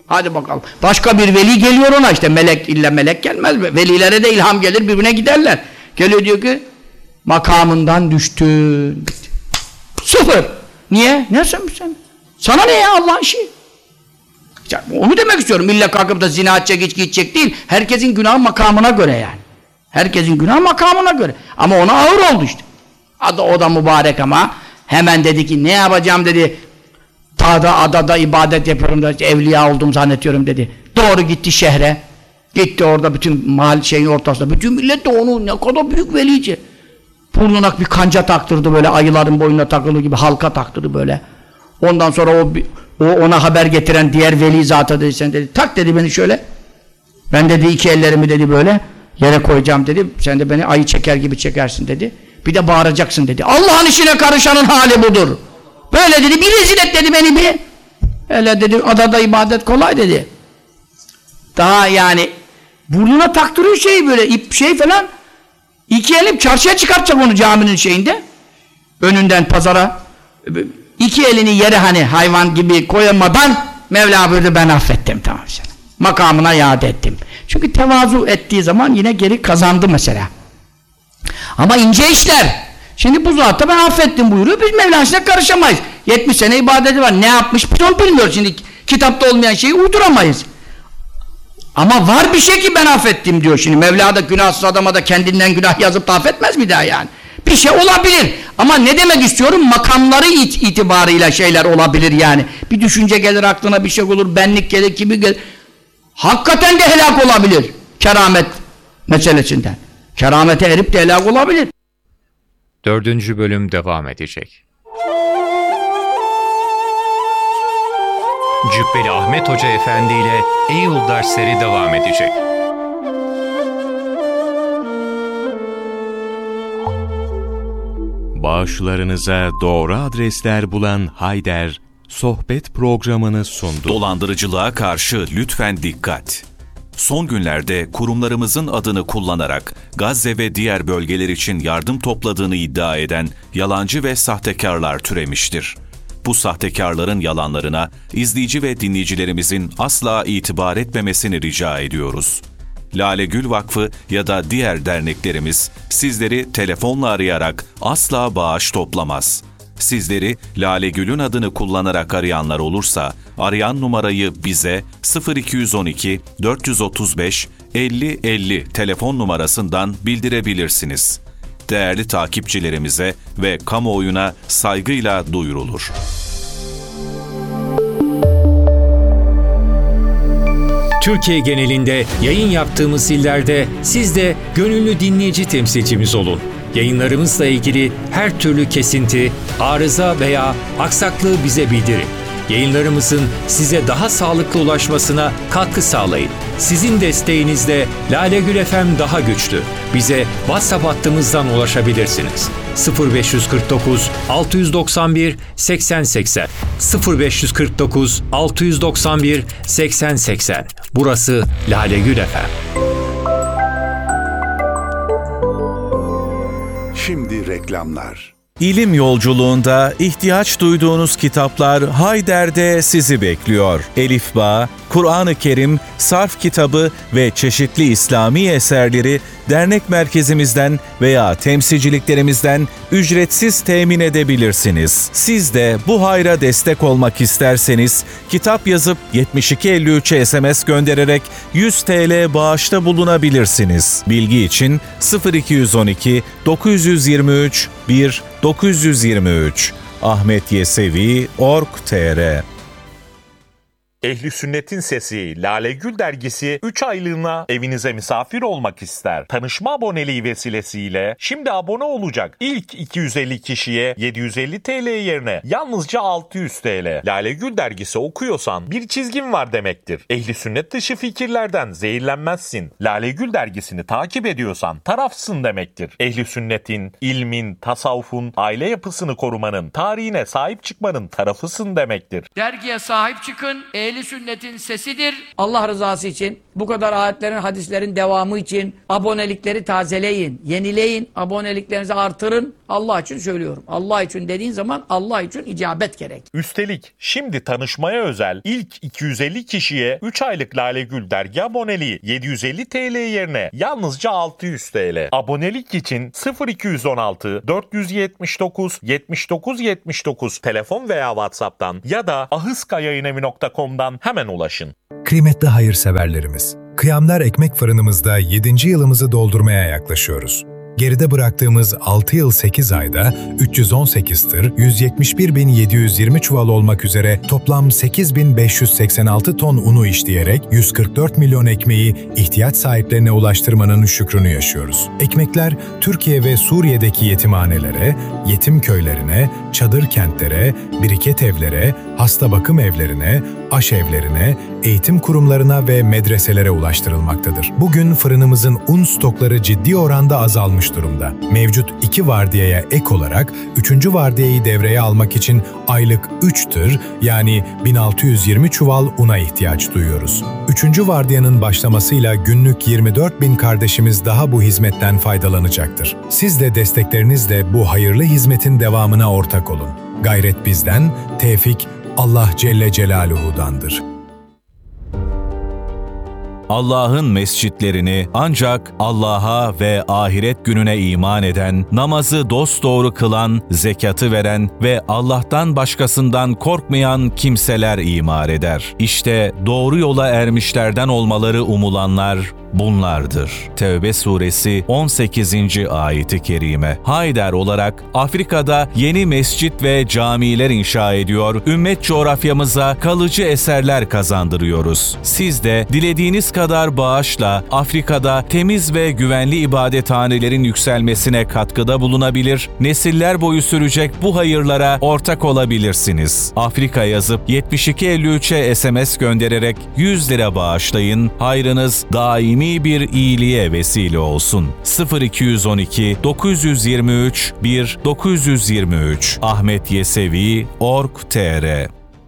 Hadi bakalım. Başka bir veli geliyor ona işte. Melek, illa melek gelmez. Velilere de ilham gelir, birbirine giderler. Geliyor diyor ki makamından düştün. Sıfır. Niye? Ne sen sen? Sana ne ya Allah'ın işi? Onu demek istiyorum. İlla kalkıp da zina edecek, içki içecek değil. Herkesin günah makamına göre yani. Herkesin günah makamına göre. Ama ona ağır oldu işte. Adı o da mübarek ama hemen dedi ki ne yapacağım dedi. Dağda, adada ibadet yapıyorum da evliya oldum zannediyorum dedi. Doğru gitti şehre. Gitti orada bütün mahalle şeyin ortasında. Bütün millet de onu ne kadar büyük velice. Burnuna bir kanca taktırdı böyle ayıların boynuna takılı gibi halka taktırdı böyle. Ondan sonra o, o ona haber getiren diğer veli zata dedi sen dedi tak dedi beni şöyle. Ben dedi iki ellerimi dedi böyle yere koyacağım dedi. Sen de beni ayı çeker gibi çekersin dedi. Bir de bağıracaksın dedi. Allah'ın işine karışanın hali budur. Böyle dedi bir rezil et dedi beni bir. Öyle dedi adada ibadet kolay dedi. Daha yani burnuna taktırıyor şeyi böyle ip şey falan. İki elim çarşıya çıkartacak onu caminin şeyinde. Önünden pazara. İki elini yere hani hayvan gibi koyamadan Mevla buyurdu ben affettim tamam seni. Makamına iade ettim. Çünkü tevazu ettiği zaman yine geri kazandı mesela. Ama ince işler. Şimdi bu zatta ben affettim buyuruyor. Biz Mevla'sına karışamayız. yetmiş sene ibadeti var. Ne yapmış biz onu bilmiyoruz. Şimdi kitapta olmayan şeyi uyduramayız. Ama var bir şey ki ben affettim diyor. Şimdi Mevla da günahsız adama da kendinden günah yazıp da affetmez mi daha yani? Bir şey olabilir. Ama ne demek istiyorum? Makamları it itibarıyla şeyler olabilir yani. Bir düşünce gelir aklına bir şey olur. Benlik gelir, kimi gelir. Hakikaten de helak olabilir. Keramet meselesinden. Keramete erip de helak olabilir. Dördüncü bölüm devam edecek. Cübbeli Ahmet Hoca Efendi ile Eyyul dersleri devam edecek. Bağışlarınıza doğru adresler bulan Hayder, sohbet programını sundu. Dolandırıcılığa karşı lütfen dikkat. Son günlerde kurumlarımızın adını kullanarak Gazze ve diğer bölgeler için yardım topladığını iddia eden yalancı ve sahtekarlar türemiştir. Bu sahtekarların yalanlarına izleyici ve dinleyicilerimizin asla itibar etmemesini rica ediyoruz. Lale Gül Vakfı ya da diğer derneklerimiz sizleri telefonla arayarak asla bağış toplamaz. Sizleri Lale Gül'ün adını kullanarak arayanlar olursa arayan numarayı bize sıfır iki on iki dört otuz beş elli elli telefon numarasından bildirebilirsiniz. Değerli takipçilerimize ve kamuoyuna saygıyla duyurulur. Türkiye genelinde yayın yaptığımız illerde siz de gönüllü dinleyici temsilcimiz olun. Yayınlarımızla ilgili her türlü kesinti, arıza veya aksaklığı bize bildirin. Yayınlarımızın size daha sağlıklı ulaşmasına katkı sağlayın. Sizin desteğinizle Lale Gül F M daha güçlü. Bize WhatsApp hattımızdan ulaşabilirsiniz. sıfır beş kırk dokuz altı doksan bir seksen seksen sıfır beş kırk dokuz altı doksan bir seksen seksen. Burası Lale Gül F M. Şimdi reklamlar. İlim yolculuğunda ihtiyaç duyduğunuz kitaplar Hayder'de sizi bekliyor. Elifba, Kur'an-ı Kerim, Sarf kitabı ve çeşitli İslami eserleri dernek merkezimizden veya temsilciliklerimizden ücretsiz temin edebilirsiniz. Siz de bu hayra destek olmak isterseniz kitap yazıp yetmiş iki elli üçe S M S göndererek yüz TL bağışta bulunabilirsiniz. Bilgi için sıfır iki on iki dokuz yirmi üç bir dokuz yirmi üç ahmet yesevi nokta org nokta tr. Ehli Sünnet'in Sesi Lale Gül dergisi üç aylığına evinize misafir olmak ister. Tanışma aboneliği vesilesiyle şimdi abone olacak ilk iki yüz elli kişiye yedi yüz elli TL yerine yalnızca altı yüz TL. Lale Gül dergisi okuyorsan bir çizgin var demektir. Ehli Sünnet dışı fikirlerden zehirlenmezsin. Lale Gül dergisini takip ediyorsan tarafsın demektir. Ehli Sünnet'in, ilmin, tasavvufun, aile yapısını korumanın, tarihine sahip çıkmanın tarafısın demektir. Dergiye sahip çıkın. ehli sünnetin sesidir. Allah rızası için, bu kadar ayetlerin, hadislerin devamı için abonelikleri tazeleyin, yenileyin, aboneliklerinizi artırın. Allah için söylüyorum. Allah için dediğin zaman Allah için icabet gerek. Üstelik şimdi tanışmaya özel ilk iki yüz elli kişiye üç aylık Lale Gül dergi aboneliği yedi yüz elli TL yerine yalnızca altı yüz TL. Abonelik için sıfır iki yüz on altı dört yüz yetmiş dokuz yetmiş dokuz yetmiş dokuz telefon veya WhatsApp'tan ya da ahıskayayınevi nokta com'dan hemen ulaşın. Kıymetli hayırseverlerimiz, Kıyamlar Ekmek Fırınımızda yedinci yılımızı doldurmaya yaklaşıyoruz. Geride bıraktığımız altı yıl sekiz ayda üç yüz on sekiz tır, yüz yetmiş bir bin yedi yüz yirmi çuval olmak üzere toplam sekiz bin beş yüz seksen altı ton unu işleyerek yüz kırk dört milyon ekmeği ihtiyaç sahiplerine ulaştırmanın şükrünü yaşıyoruz. Ekmekler Türkiye ve Suriye'deki yetimhanelere, yetim köylerine, çadır kentlere, biriket evlere, hasta bakım evlerine, aşevlerine, eğitim kurumlarına ve medreselere ulaştırılmaktadır. Bugün fırınımızın un stokları ciddi oranda azalmış durumda. Mevcut iki vardiyaya ek olarak üçüncü vardiyayı devreye almak için aylık üç tır yani bin altı yüz yirmi çuval una ihtiyaç duyuyoruz. Üçüncü vardiyanın başlamasıyla günlük yirmi dört bin kardeşimiz daha bu hizmetten faydalanacaktır. Siz de desteklerinizle bu hayırlı hizmetin devamına ortak olun. Gayret bizden, tevfik Allah Celle Celaluhu'dandır. Allah'ın mescitlerini ancak Allah'a ve ahiret gününe iman eden, namazı dosdoğru kılan, zekatı veren ve Allah'tan başkasından korkmayan kimseler imar eder. İşte doğru yola ermişlerden olmaları umulanlar bunlardır. Tevbe suresi on sekizinci ayeti kerime. Haydar olarak Afrika'da yeni mescit ve camiler inşa ediyor, ümmet coğrafyamıza kalıcı eserler kazandırıyoruz. Siz de dilediğiniz kadar bağışla Afrika'da temiz ve güvenli ibadethanelerin yükselmesine katkıda bulunabilir, nesiller boyu sürecek bu hayırlara ortak olabilirsiniz. Afrika yazıp yetmiş iki elli üçe S M S göndererek yüz lira bağışlayın, hayrınız daimi bir iyiliğe vesile olsun. sıfır iki yüz on iki dokuz yüz yirmi üç bir dokuz yüz yirmi üç Ahmet Yesevi nokta org nokta tr.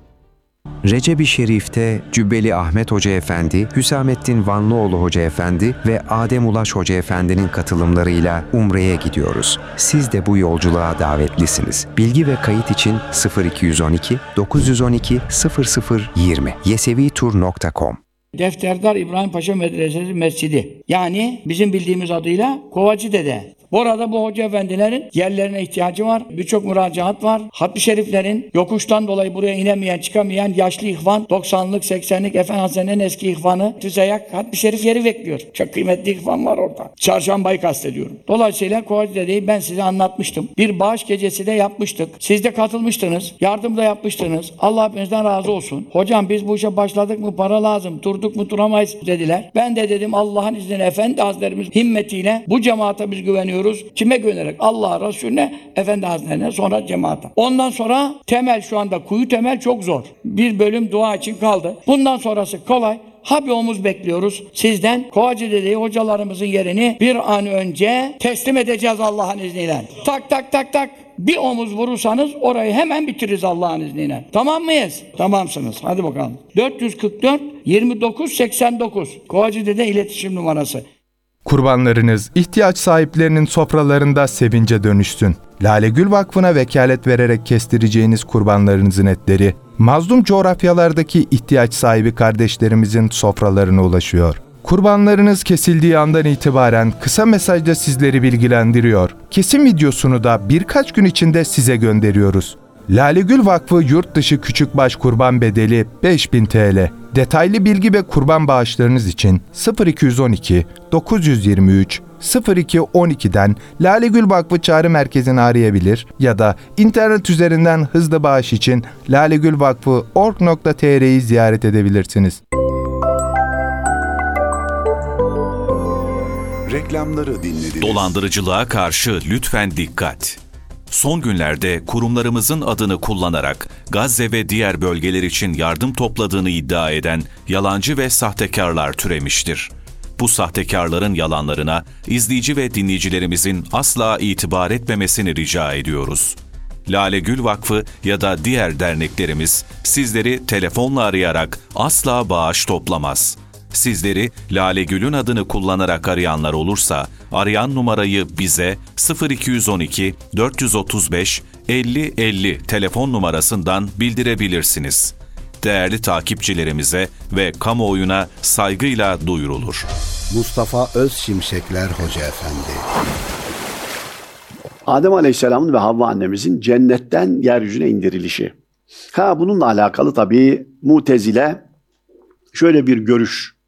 Recep-i Şerif'te Cübbeli Ahmet Hoca Efendi, Hüsamettin Vanlıoğlu Hoca Efendi ve Adem Ulaş Hoca Efendi'nin katılımlarıyla Umre'ye gidiyoruz. Siz de bu yolculuğa davetlisiniz. Bilgi ve kayıt için sıfır iki yüz on iki dokuz yüz on iki sıfır sıfır yirmi yesevitur nokta com. Defterdar İbrahim Paşa Medresesi Mescidi. Yani bizim bildiğimiz adıyla Kovacıdede. Bu arada bu hoca efendilerin yerlerine ihtiyacı var. Birçok müracaat var. Hatmi şeriflerin yokuştan dolayı buraya inemeyen, çıkamayan yaşlı ihvan, doksanlık, seksenlik Efendi Hazretleri'nin eski ihvanı Tüzeyak Hatmi şerif yeri bekliyor. Çok kıymetli ihvan var orada. Çarşambayı kastediyorum. Dolayısıyla Kovacıdede'yi ben size anlatmıştım. Bir bağış gecesi de yapmıştık. Siz de katılmıştınız. Yardım da yapmıştınız. Allah hepinizden razı olsun. Hocam biz bu işe başladık mı para lazım. Durduk mu duramayız dediler. Ben de dedim Allah'ın izniyle Efendi Hazretlerimiz himmetiyle bu cemaate biz güveniyoruz. Kime güvenerek? Allah'a, Resulüne, Efendi Hazretlerine, sonra cemaate. Ondan sonra temel şu anda kuyu temel çok zor. Bir bölüm dua için kaldı. Bundan sonrası kolay. Ha bir omuz bekliyoruz sizden. Kovacıdede'yi hocalarımızın yerini bir an önce teslim edeceğiz Allah'ın izniyle. Tak tak tak tak. Bir omuz vurursanız orayı hemen bitiririz Allah'ın izniyle. Tamam mıyız? Tamamsınız. Hadi bakalım. dört yüz kırk dört yirmi dokuz seksen dokuz Kovacıdede iletişim numarası. Kurbanlarınız ihtiyaç sahiplerinin sofralarında sevince dönüşsün. Lale Gül Vakfı'na vekalet vererek kestireceğiniz kurbanlarınızın etleri, mazlum coğrafyalardaki ihtiyaç sahibi kardeşlerimizin sofralarına ulaşıyor. Kurbanlarınız kesildiği andan itibaren kısa mesajda sizleri bilgilendiriyor. Kesim videosunu da birkaç gün içinde size gönderiyoruz. Lale Gül Vakfı yurt dışı küçükbaş kurban bedeli beş bin TL. Detaylı bilgi ve kurban bağışlarınız için sıfır iki yüz on iki dokuz yüz yirmi üç sıfır iki on iki'den Lale Gül Vakfı Çağrı Merkezi'ni arayabilir ya da internet üzerinden hızlı bağış için lalegülvakfı nokta org nokta tr'yi ziyaret edebilirsiniz. Reklamları dinlediniz. Dolandırıcılığa karşı lütfen dikkat. Son günlerde kurumlarımızın adını kullanarak Gazze ve diğer bölgeler için yardım topladığını iddia eden yalancı ve sahtekarlar türemiştir. Bu sahtekarların yalanlarına izleyici ve dinleyicilerimizin asla itibar etmemesini rica ediyoruz. Lale Gül Vakfı ya da diğer derneklerimiz sizleri telefonla arayarak asla bağış toplamaz. Sizleri Lale Gül'ün adını kullanarak arayanlar olursa, arayan numarayı bize sıfır iki on iki dört otuz beş elli elli telefon numarasından bildirebilirsiniz. Değerli takipçilerimize ve kamuoyuna saygıyla duyurulur. Mustafa Özşimşekler Hoca Efendi. Adem Aleyhisselam'ın ve Havva annemizin cennetten yeryüzüne indirilişi. Ha bununla alakalı tabii Mutezile şöyle bir görüş